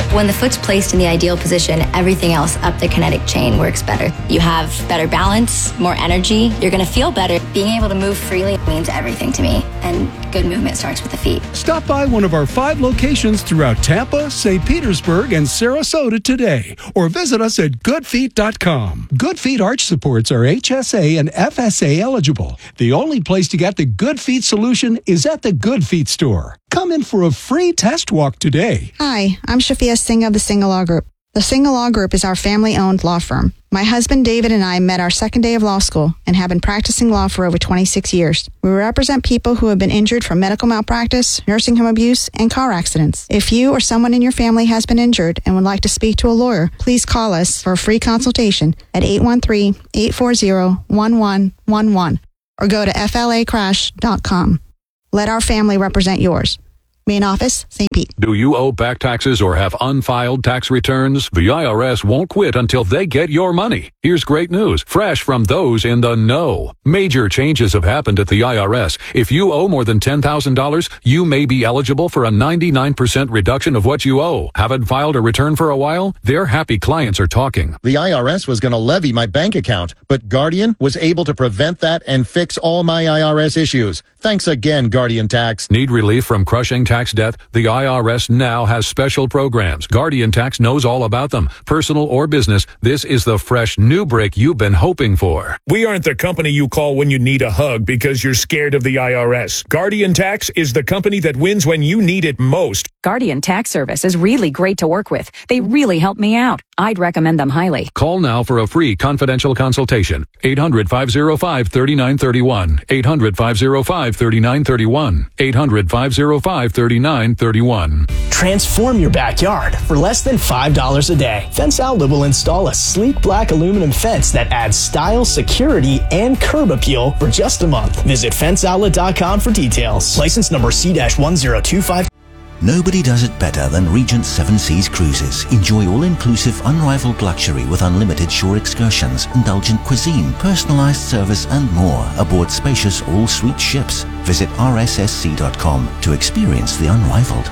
When the foot's placed in the ideal position, everything else up the kinetic chain works better. You have better balance, more energy. You're going to feel better. Being able to move freely means everything to me, and good movement starts with the feet. Stop by one of our five locations throughout Tampa, Saint Petersburg, and Sarasota today, or visit us at good feet dot com. Good Feet arch supports are H S A and F S A eligible. The only place to get the Good Feet solution is at the Good Feet store. Come in for a free test walk today. Hi, I'm Shafia Singh of the Single Law Group. The Single Law Group is our family-owned law firm. My husband David and I met our second day of law school and have been practicing law for over twenty-six years. We represent people who have been injured from medical malpractice, nursing home abuse, and car accidents. If you or someone in your family has been injured and would like to speak to a lawyer, please call us for a free consultation at eight one three, eight four zero, one one one one or go to F L A crash dot com. Let our family represent yours. Main office, Saint Pete. Do you owe back taxes or have unfiled tax returns? The I R S won't quit until they get your money. Here's great news, fresh from those in the know. Major changes have happened at the I R S. If you owe more than ten thousand dollars, you may be eligible for a ninety-nine percent reduction of what you owe. Haven't filed a return for a while? Their happy clients are talking. The I R S was going to levy my bank account, but Guardian was able to prevent that and fix all my I R S issues. Thanks again, Guardian Tax. Need relief from crushing tax debt? The I R S now has special programs. Guardian Tax knows all about them. Personal or business, this is the fresh new break you've been hoping for. We aren't the company you call when you need a hug because you're scared of the I R S. Guardian Tax is the company that wins when you need it most. Guardian Tax Service is really great to work with. They really help me out. I'd recommend them highly. Call now for a free confidential consultation. eight hundred, five oh five, three nine three one. eight hundred, five oh five, three nine three one. eight hundred, five oh five, three nine three one. Transform your backyard for less than five dollars a day. Fence Outlet will install a sleek black aluminum fence that adds style, security, and curb appeal for just a month. Visit fence outlet dot com for details. License number C one zero two five. Nobody does it better than Regent Seven Seas Cruises. Enjoy all-inclusive, unrivaled luxury with unlimited shore excursions, indulgent cuisine, personalized service, and more aboard spacious all-suite ships. Visit R S S C dot com to experience the unrivaled.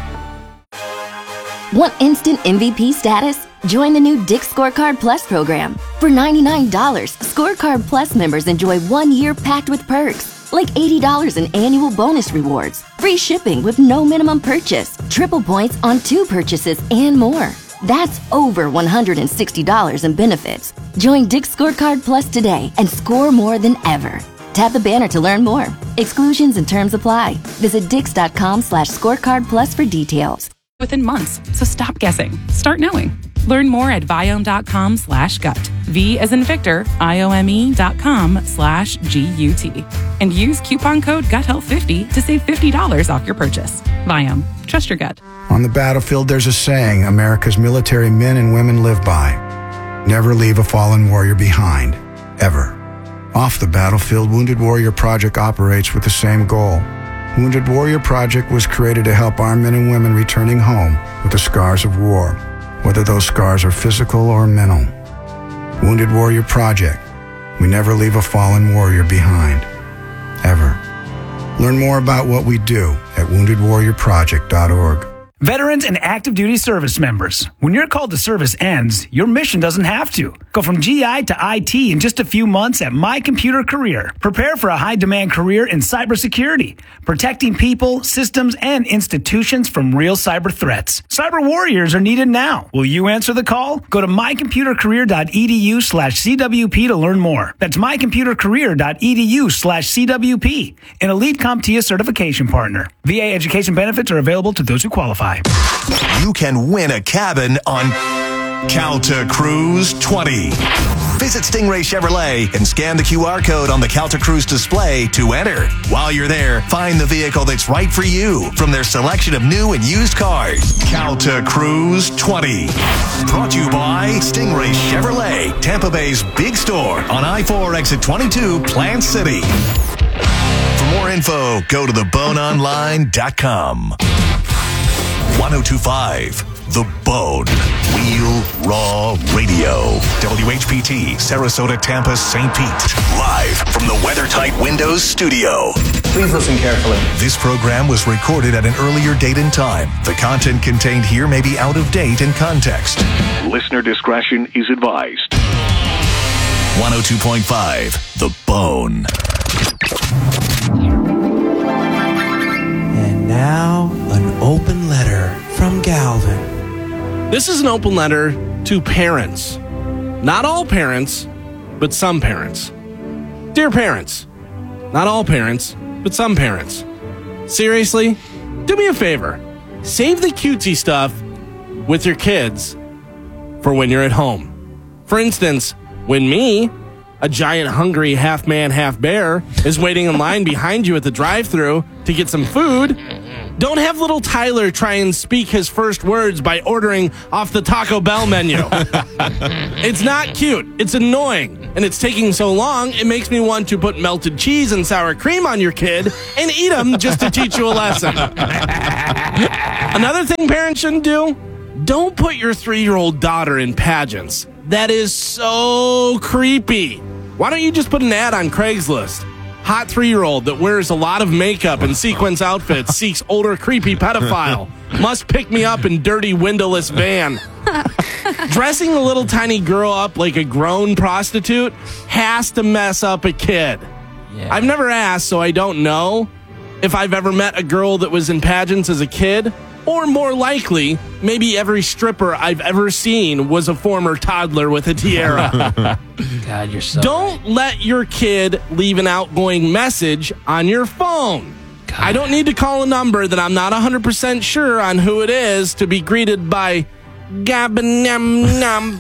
Want instant M V P status? Join the new Dick's Scorecard Plus program. For ninety-nine dollars, Scorecard Plus members enjoy one year packed with perks, like eighty dollars in annual bonus rewards, free shipping with no minimum purchase, triple points on two purchases, and more. That's over one hundred sixty dollars in benefits. Join Dick's Scorecard Plus today and score more than ever. Tap the banner to learn more. Exclusions and terms apply. Visit dix.com slash scorecard plus for details. Within months, so stop guessing. Start knowing. Learn more at Viome.com slash gut. V as in Victor, I-O-M-E dot com slash G-U-T. And use coupon code gut health fifty to save fifty dollars off your purchase. Viome. Trust your gut. On the battlefield, there's a saying America's military men and women live by. Never leave a fallen warrior behind. Ever. Off the battlefield, Wounded Warrior Project operates with the same goal. Wounded Warrior Project was created to help our men and women returning home with the scars of war, whether those scars are physical or mental. Wounded Warrior Project. We never leave a fallen warrior behind. Ever. Learn more about what we do at wounded warrior project dot org. Veterans and active duty service members, when your call to service ends, your mission doesn't have to. Go from G I to I T in just a few months at My Computer Career. Prepare for a high-demand career in cybersecurity, protecting people, systems, and institutions from real cyber threats. Cyber warriors are needed now. Will you answer the call? Go to my computer career dot e d u slash C W P to learn more. That's my computer career dot e d u slash C W P, an elite CompTIA certification partner. V A education benefits are available to those who qualify. You can win a cabin on Calta Cruise twenty. Visit Stingray Chevrolet and scan the Q R code on the Calta Cruise display to enter. While you're there, find the vehicle that's right for you from their selection of new and used cars. Calta Cruise twenty. Brought to you by Stingray Chevrolet, Tampa Bay's big store on I four exit twenty-two, Plant City. For more info, go to the bone online dot com. one oh two point five The Bone. Real Raw Radio. W H P T, Sarasota, Tampa, Saint Pete. Live from the WeatherTight Windows studio. Please listen carefully. This program was recorded at an earlier date and time. The content contained here may be out of date in context. Listener discretion is advised. one oh two point five, The Bone. And now, an open letter from Galvin. This is an open letter to parents. Not all parents, but some parents. Dear parents, not all parents, but some parents. Seriously, do me a favor. Save the cutesy stuff with your kids for when you're at home. For instance, when me, a giant hungry half man, half bear, is waiting in line behind you at the drive-thru to get some food, don't have little Tyler try and speak his first words by ordering off the Taco Bell menu. It's not cute. It's annoying. And it's taking so long, it makes me want to put melted cheese and sour cream on your kid and eat them just to teach you a lesson. Another thing parents shouldn't do, don't put your three-year-old daughter in pageants. That is so creepy. Why don't you just put an ad on Craigslist? Hot three-year-old that wears a lot of makeup and sequins outfits seeks older creepy pedophile. Must pick me up in dirty windowless van. Dressing a little tiny girl up like a grown prostitute has to mess up a kid. Yeah. I've never asked, so I don't know if I've ever met a girl that was in pageants as a kid. Or more likely, maybe every stripper I've ever seen was a former toddler with a tiara. God, you're so Don't right. let your kid leave an outgoing message on your phone. God. I don't need to call a number that I'm not one hundred percent sure on who it is to be greeted by Gabanum num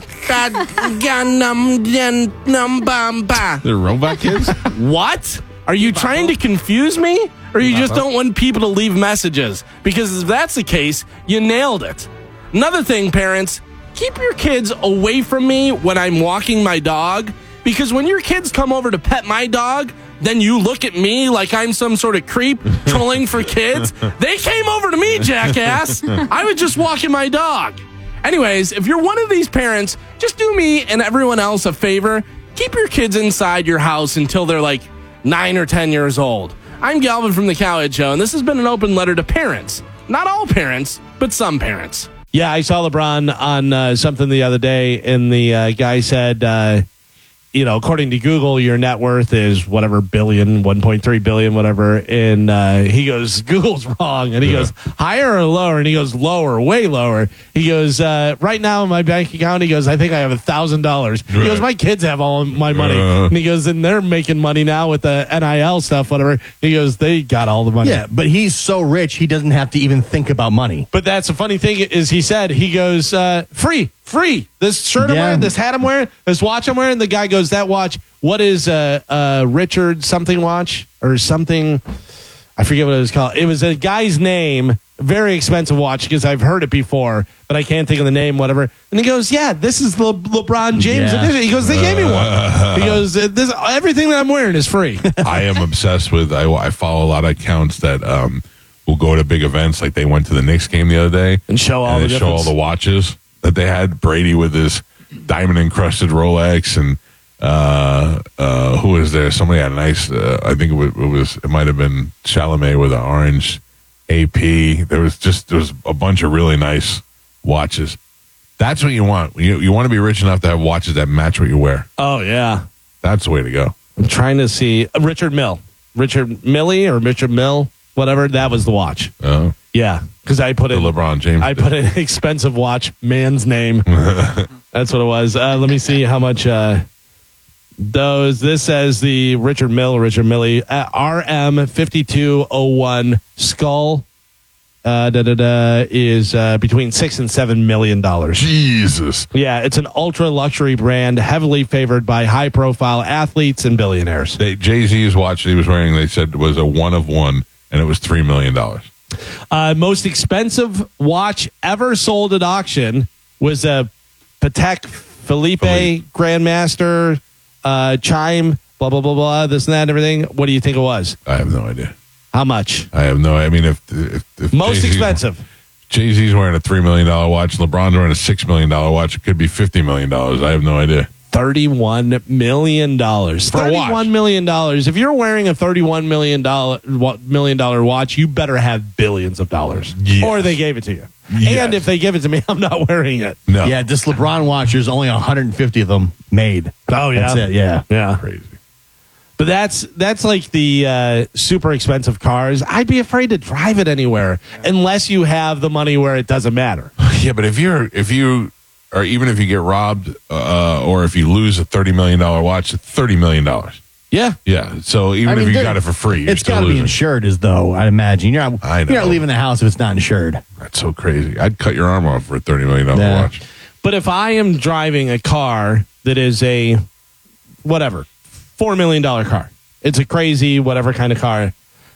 ganum den num bam ba. The robot kids? What? Are you trying to confuse me? Or you just don't want people to leave messages? Because if that's the case, you nailed it. Another thing, parents, keep your kids away from me when I'm walking my dog. Because when your kids come over to pet my dog, then you look at me like I'm some sort of creep trolling for kids. They came over to me, jackass. I was just walking my dog. Anyways, if you're one of these parents, just do me and everyone else a favor. Keep your kids inside your house until they're like nine or ten years old. I'm Galvin from the Cowhead Show, and this has been an open letter to parents. Not all parents, but some parents. Yeah, I saw LeBron on uh, something the other day, and the uh, guy said, uh, you know, according to Google, your net worth is whatever billion, one point three billion, whatever. And uh, he goes, Google's wrong. And he yeah. goes, higher or lower? And he goes, lower, way lower. He goes, uh, right now in my bank account, he goes, I think I have a thousand dollars. He goes, my kids have all my money. Uh, and he goes, and they're making money now with the N I L stuff, whatever. He goes, they got all the money. Yeah, but he's so rich, he doesn't have to even think about money. But that's the funny thing is he said, he goes, uh, free. Free. This shirt I'm Yeah. wearing, this hat I'm wearing, this watch I'm wearing. The guy goes, that watch, what is a uh, uh, Richard something watch or something? I forget what it was called. It was a guy's name, very expensive watch because I've heard it before, but I can't think of the name, whatever. And he goes, yeah, this is the LeBron James Yeah. edition. He goes, they gave me one. He goes, this everything that I'm wearing is free. I am obsessed with, I, I follow a lot of accounts that um, will go to big events. Like they went to the Knicks game the other day. And show all and the they show all difference. the watches that they had. Brady with his diamond encrusted Rolex, and uh, uh, who was there? Somebody had a nice. Uh, I think it was. It, was, it might have been Chalamet with an orange A P. There was just there was a bunch of really nice watches. That's what you want. You you want to be rich enough to have watches that match what you wear. Oh yeah, that's the way to go. I'm trying to see uh, Richard Mill, Richard Millie or Richard Mill, whatever. That was the watch. Oh. Yeah, because I put The in LeBron James I put an expensive watch, man's name. That's what it was. Uh, let me see how much uh, those. This says the Richard Mill, Richard Millie, uh, R M fifty-two oh one Skull. Uh, da, da, da, is uh, between six and seven million dollars. Jesus. Yeah, it's an ultra luxury brand, heavily favored by high profile athletes and billionaires. They, Jay-Z's watch that he was wearing, they said was a one of one, and it was three million dollars. Uh, most expensive watch ever sold at auction was a Patek Philippe, Philippe. Grandmaster uh, Chime, blah, blah, blah, blah, this and that and everything. What do you think it was? I have no idea. How much? I have no I mean, if, if, if Most Jay-Z's, expensive. Jay-Z's wearing a three million dollars watch, LeBron's wearing a six million dollars watch, it could be fifty million dollars. I have no idea. thirty-one million dollars. For a watch. thirty-one million dollars. If you're wearing a thirty-one million dollars million dollar watch, you better have billions of dollars. Yes. Or they gave it to you. Yes. And if they give it to me, I'm not wearing it. No. Yeah, this LeBron watch, there's only one hundred fifty of them made. Oh, yeah. That's it, yeah. Yeah. Crazy. But that's that's like the uh, super expensive cars. I'd be afraid to drive it anywhere unless you have the money where it doesn't matter. Yeah, but if you're if you or even if you get robbed uh, or if you lose a thirty million dollar watch, it's thirty million dollars. Yeah, yeah. So even I mean, if you there- got it for free, you're It's still got to be losing. insured, as though, I imagine. You're not, I know. You're not leaving the house if it's not insured. That's so crazy. I'd cut your arm off for a thirty million dollar Yeah. watch. But if I am driving a car that is a whatever four million dollar car, it's a crazy whatever kind of car,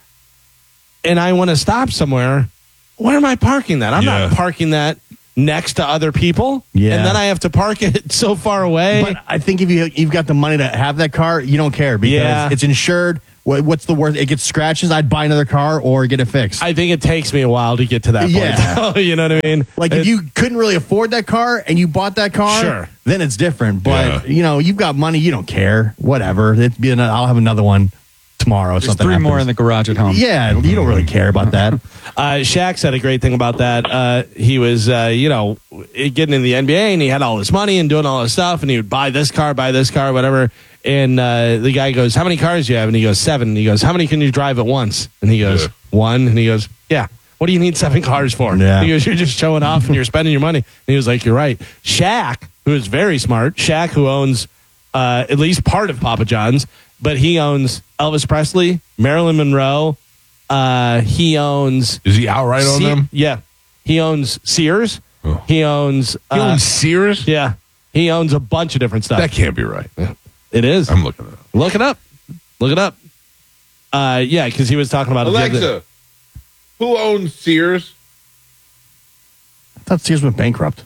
and I want to stop somewhere, where am I parking that? I'm Yeah. not parking that next to other people. Yeah. And then I have to park it so far away. But I think if you, you've got the money to have that car, you don't care because Yeah. it's insured. What, what's the worst? It gets scratches. I'd buy another car or get it fixed. I think it takes me a while to get to that point. Yeah. You know what I mean? Like It- if you couldn't really afford that car and you bought that car, Sure. then it's different. But Yeah. you know, you've got money, you don't care. Whatever. It'd be an, I'll have another one tomorrow. If There's something three more in happens. the garage at home. Yeah, you don't really care about that. Uh, Shaq said a great thing about that. Uh, he was, uh, you know, getting in the N B A and he had all this money and doing all this stuff and he would buy this car, buy this car, whatever. And uh, the guy goes, "How many cars do you have?" And he goes, seven. And he goes, "How many can you drive at once?" And he goes, Yeah. one. And he goes, "Yeah. What do you need seven cars for?" Yeah. He goes, "You're just showing off and you're spending your money." And he was like, "You're right." Shaq, who is very smart, Shaq, who owns uh, at least part of Papa John's, but he owns Elvis Presley, Marilyn Monroe. Uh, he owns. Is he outright on Se- them? Yeah. He owns Sears. Oh. He owns. He uh, owns Sears? Yeah. He owns a bunch of different stuff. That can't be right. It is. I'm looking at it. Look it up. Look it up. Uh, yeah, because he was talking about it the other- Alexa, who owns Sears? I thought Sears went bankrupt.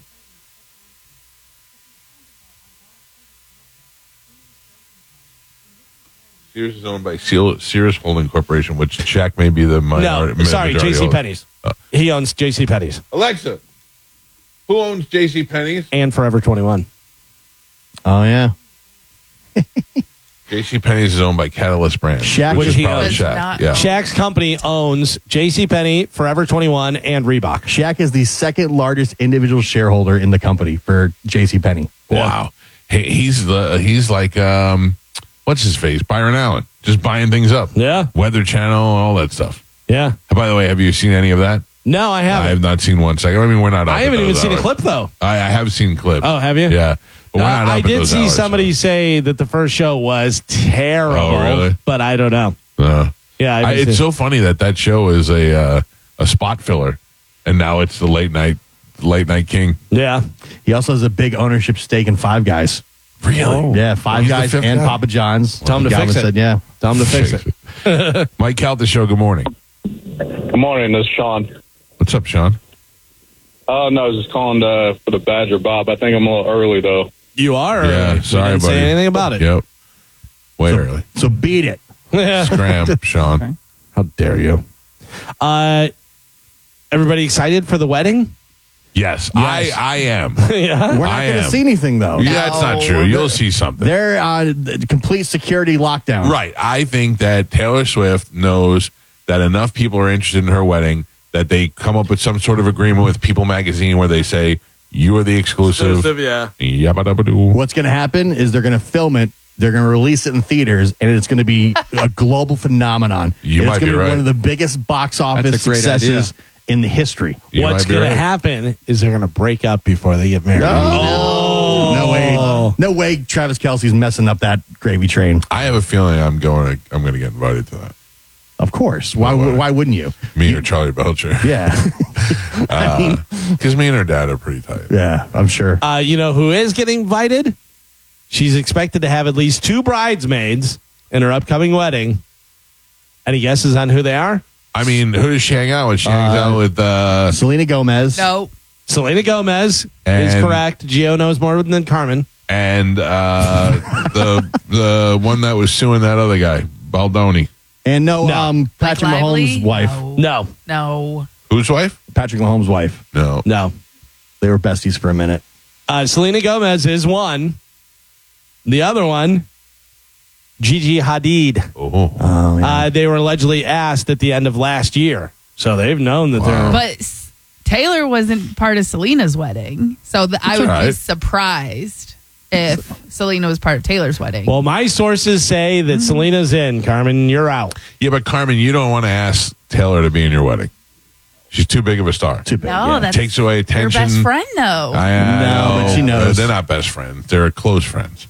Sears is owned by Seal- Sears Holding Corporation, which Shaq may be the minority. No, sorry, majority J C owner. Penney's. Uh, He owns J C Penney's Alexa, who owns J C Penney's? and Forever twenty-one. Oh yeah. J C Penney's is owned by Catalyst Brands, Shaq- which is He probably owns- Shaq. Yeah. Shaq's company owns J C Penney, Forever twenty-one, and Reebok. Shaq is the second largest individual shareholder in the company for JCPenney. Wow. Hey, he's the he's like um, what's his face? Byron Allen, just buying things up. Yeah. Weather Channel, all that stuff. Yeah. By the way, have you seen any of that? No, I I haven't. have not seen one second. I mean, we're not. Up I at haven't even those seen a hours. clip, though. I, I have seen clips. Oh, have you? Yeah. But No, we're not up I at did those see hours, somebody so. say that the first show was terrible. Oh, really? But I don't know. Uh, Yeah, I I, haven't it's seen- so funny that that show is a uh, a spot filler, and now it's the late night late night king. Yeah. He also has a big ownership stake in Five Guys. Really? Yeah, Five He's the Guys fifth and guy? Papa John's. Tell him to Galvin fix it. said, yeah. Tell him to fix it. Mike Cal, the show. Good morning. Good morning, this is Sean. What's up, Sean? Oh, no, I was just calling uh, for the Badger Bob. I think I'm a little early, though. You are early. Yeah, You sorry, didn't buddy. say anything about it. Yep. Way early. So beat it. Scram, Sean. How dare you? Uh, everybody excited for the wedding? Yes, I I am. Yeah. We're not I going to am. see anything, though. Yeah, that's not true. You'll see something. They're uh, the complete security lockdown. Right. I think that Taylor Swift knows that enough people are interested in her wedding that they come up with some sort of agreement with People Magazine where they say, you are the exclusive. Exclusive, yeah. Yabba-dabba-doo. What's going to happen is they're going to film it. They're going to release it in theaters, and it's going to be a global phenomenon. You it's might gonna be right. one of the biggest box office That's a great successes in the history. You What's might be going right. to happen is they're going to break up before they get married. Oh, no way! No way! Travis Kelce's messing up that gravy train. I have a feeling I'm going to I'm going to get invited to that. Of course. Why? No way. Why wouldn't you? Me or Charlie Belcher. Yeah. I mean, Because me and her dad are pretty tight. yeah, I'm sure. Uh, you know who is getting invited? She's expected to have at least two bridesmaids in her upcoming wedding. Any guesses on who they are? I mean, who does she hang out with? She hangs out with uh, Selena Gomez. No. Selena Gomez is And- correct. Gio knows more than Carmen. and uh, the the one that was suing that other guy, Baldoni. And no, No. um, Patrick Lively? Mahomes' wife. No. No, No. Whose wife? Patrick Mahomes' wife. No. no. They were besties for a minute. Uh, Selena Gomez is one. The other one, Gigi Hadid. Oh. Oh, yeah. Uh, they were allegedly asked at the end of last year. So they've known that they're... But S- Taylor wasn't part of Selena's wedding. So the, I would right. be surprised if Selena was part of Taylor's wedding. Well, my sources say that Selena's in. Carmen, you're out. Yeah, but Carmen, you don't want to ask Taylor to be in your wedding. She's too big of a star. Too big. no, yeah. that's Takes away your attention. best friend, though. I, I No, know, but she knows. They're not best friends. They're close friends.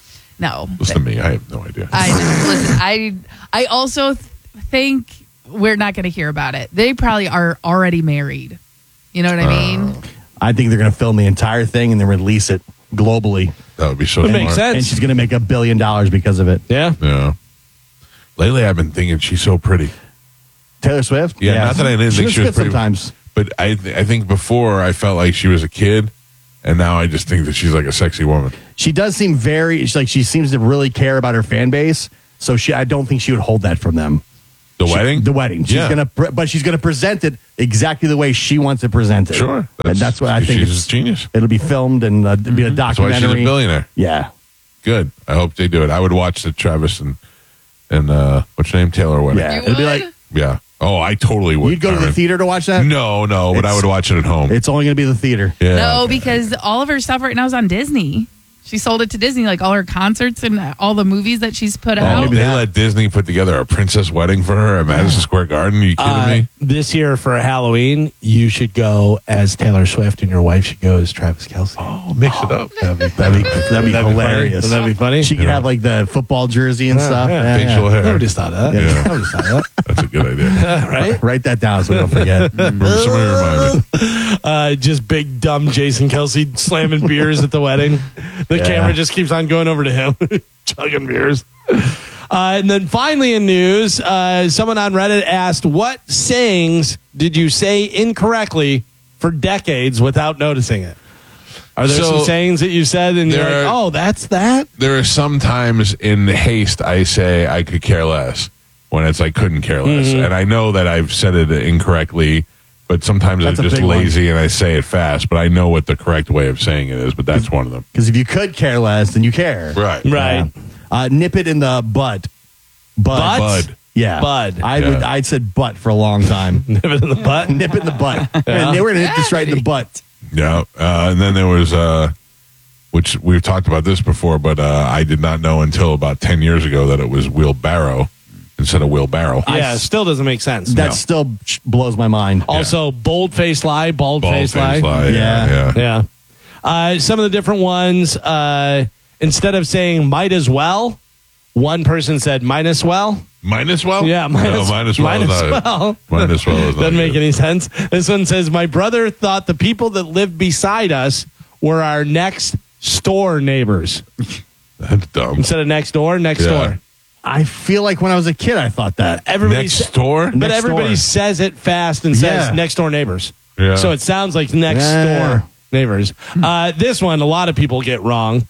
no. Listen to me. I have no idea. I listen. I I also th- think we're not going to hear about it. They probably are already married. You know what I mean? I think they're going to film the entire thing and then release it globally. That would be so It smart. makes sense. And she's going to make a billion dollars because of it. Yeah. Yeah. Lately, I've been thinking she's so pretty. Taylor Swift? Yeah, not that I didn't she think looks she was good pretty. sometimes. But I, th- I think before I felt like she was a kid, and now I just think that she's like a sexy woman. She does seem very, she's like she seems to really care about her fan base. So she, I don't think she would hold that from them. The She- wedding? The wedding. She's Yeah. gonna, pre- but she's gonna present it exactly the way she wants it presented. Sure. and that's what I think. She's It's, a genius. it'll be filmed and uh, it'll be a That's why documentary. she's a billionaire. Yeah. Good. I hope they do it. I would watch the Travis and, and uh, what's her name? Taylor wedding. Yeah. It'll be like Yeah. Oh, I totally would. you'd go to the Carmen. theater to watch that. No, no, but I It's- would watch it at home. It's only gonna be the theater. Yeah. No, because all of her stuff right now is on Disney. She sold it to Disney, like all her concerts and all the movies that she's put Oh, out. maybe they let Disney put together a princess wedding for her at Madison Square Garden. Are you kidding Uh, me? this year for Halloween, you should go as Taylor Swift and your wife should go as Travis Kelce. Oh, mix it up. That'd be, That'd be, that'd be hilarious. That'd be funny. She could have like the football jersey and Yeah, stuff. yeah. Yeah, Facial yeah. hair. Nobody's thought of that. Yeah. Nobody's thought of that. That's a good idea. Right? Write that down so we don't forget. Somebody remind me. Uh, just big dumb Jason Kelsey slamming beers at the wedding. The Yeah. camera just keeps on going over to him, chugging beers. Uh, and then finally in news, uh, someone on Reddit asked, what sayings did you say incorrectly for decades without noticing it? Are there So, some sayings that you said and you're there like, are- oh, that's that? There are some times in haste I say I could care less when it's I couldn't care less. Mhm. And I know that I've said it incorrectly, but sometimes That's I'm a just big one. lazy and I say it fast, but I know what the correct way of saying it is, but that's one of them. Because if you could care less, then you care. Right. Right. Yeah. Uh, nip it in the butt. Bud. Bud. Yeah. Bud. I Yeah. would. I'd said butt for a long time. Nip it in the butt? Nip it in the butt. And they were going to hit this right in the butt. Yeah. Uh, and then there was, uh, which we've talked about this before, but uh, I did not know until about ten years ago that it was wheelbarrow instead of wheelbarrow. Yeah, it still doesn't make sense. That No. still blows my mind. Also, bold face lie, bald, Bald face, face lie. lie, yeah, Yeah. yeah. Yeah. Uh, some of the different ones, uh, instead of saying might as well, one person said might as well. Minus well? Yeah, no, minus, minus well. might is as not- well. Minus well is not Doesn't make good. any sense. This one says, my brother thought the people that lived beside us were our next store neighbors. That's dumb. Instead of next door, next Yeah. door. I feel like when I was a kid, I thought that. Everybody Next sa- door? But Next everybody door. says it fast and says Yeah. next door neighbors. Yeah. So it sounds like next Yeah. door neighbors. Uh, this one, a lot of people get wrong.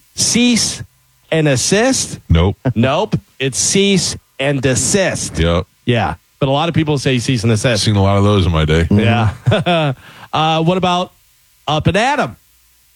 Cease and assist. Nope. Nope. It's cease and desist. Yep. Yeah. But a lot of people say cease and I've assist. seen a lot of those in my day. Yeah. uh, what about up and at 'em?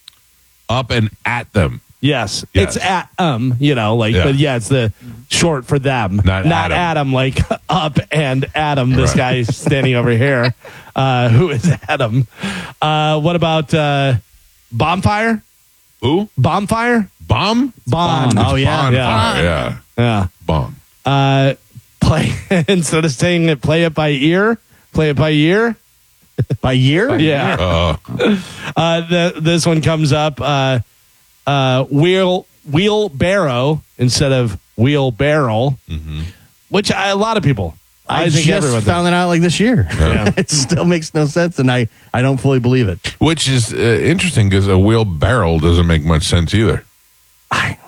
Up and at them. Yes. Yes. It's at um, you know, like, Yeah. but yeah, it's the short for them. Not Not Adam. Adam, like up and Adam, this Right. guy is standing over here. Uh, who is Adam? Uh, what about uh, bonfire? Who? Bonfire? Bomb? Bond. Oh, yeah. Bonfire, Yeah. yeah. Yeah. Bomb. Uh, play instead of saying it, play it by ear, play it by ear. By year? Yeah. Uh, Uh, the, this one comes up. Uh, uh, wheel wheelbarrow instead of wheelbarrow, Mm-hmm. which I, a lot of people. I, I, think just everyone found that out like this year. Yeah. It still makes no sense, and I, I don't fully believe it. which is uh, interesting because a wheelbarrow doesn't make much sense either. I,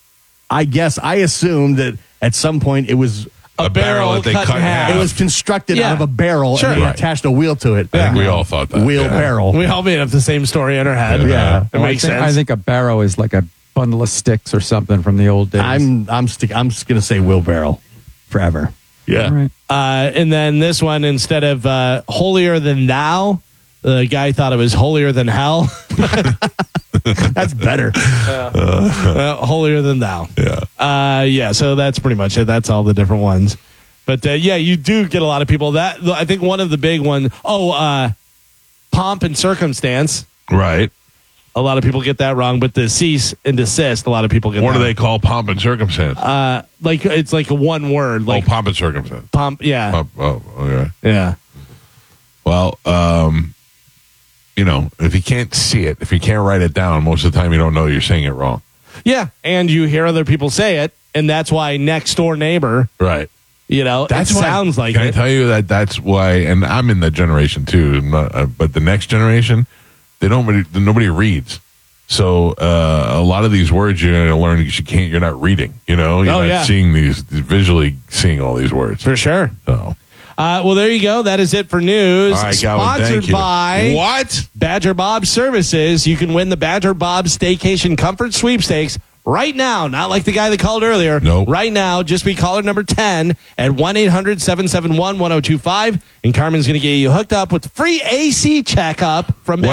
I guess I assumed that at some point it was a, A barrel that they cut in half. it was constructed Yeah. out of a barrel Sure. and they Right. attached a wheel to it. I think we all thought that. Wheel yeah. barrel. We all made up the same story in our head. Yeah. Yeah. It Well, makes I think, sense. I think a barrow is like a bundle of sticks or something from the old days. I'm I'm stick, I'm just gonna say wheelbarrow forever. Yeah. All right. Uh, and then this one, instead of uh, holier than thou, The guy thought it was holier than hell. That's better. Uh, uh, holier than thou. Yeah. Uh, yeah. So that's pretty much it. That's all the different ones. But uh, yeah, you do get a lot of people. That I think one of the big one. Oh, uh, pomp and circumstance. Right. A lot of people get that wrong. But the cease and desist, a lot of people get. What that do they wrong. call pomp and circumstance? Uh, like it's like a one word. Like oh, pomp and circumstance. Pomp. Yeah. Pomp, oh, okay. Yeah. Well, um, you know, if you can't see it, if you can't write it down, most of the time you don't know you're saying it wrong. Yeah, and you hear other people say it, and that's why next door neighbor. Right. You know, That's it why, sounds like Can it. I tell you that that's why, and I'm in that generation too, not, uh, but the next generation, they don't, really- nobody reads. So uh, a lot of these words you're going to learn because you can't, you're not reading, you know, you're Oh, not yeah. seeing these, visually seeing all these words. For sure. So. Uh, well, there you go. That is it for news. All right, Calvin, Sponsored thank you. by What? Badger Bob Services. You can win the Badger Bob Staycation Comfort Sweepstakes right now. Not like the guy that called earlier. Nope. Right now, just be caller number ten at one eight hundred seven seven one one zero two five. And Carmen's going to get you hooked up with free A C checkup from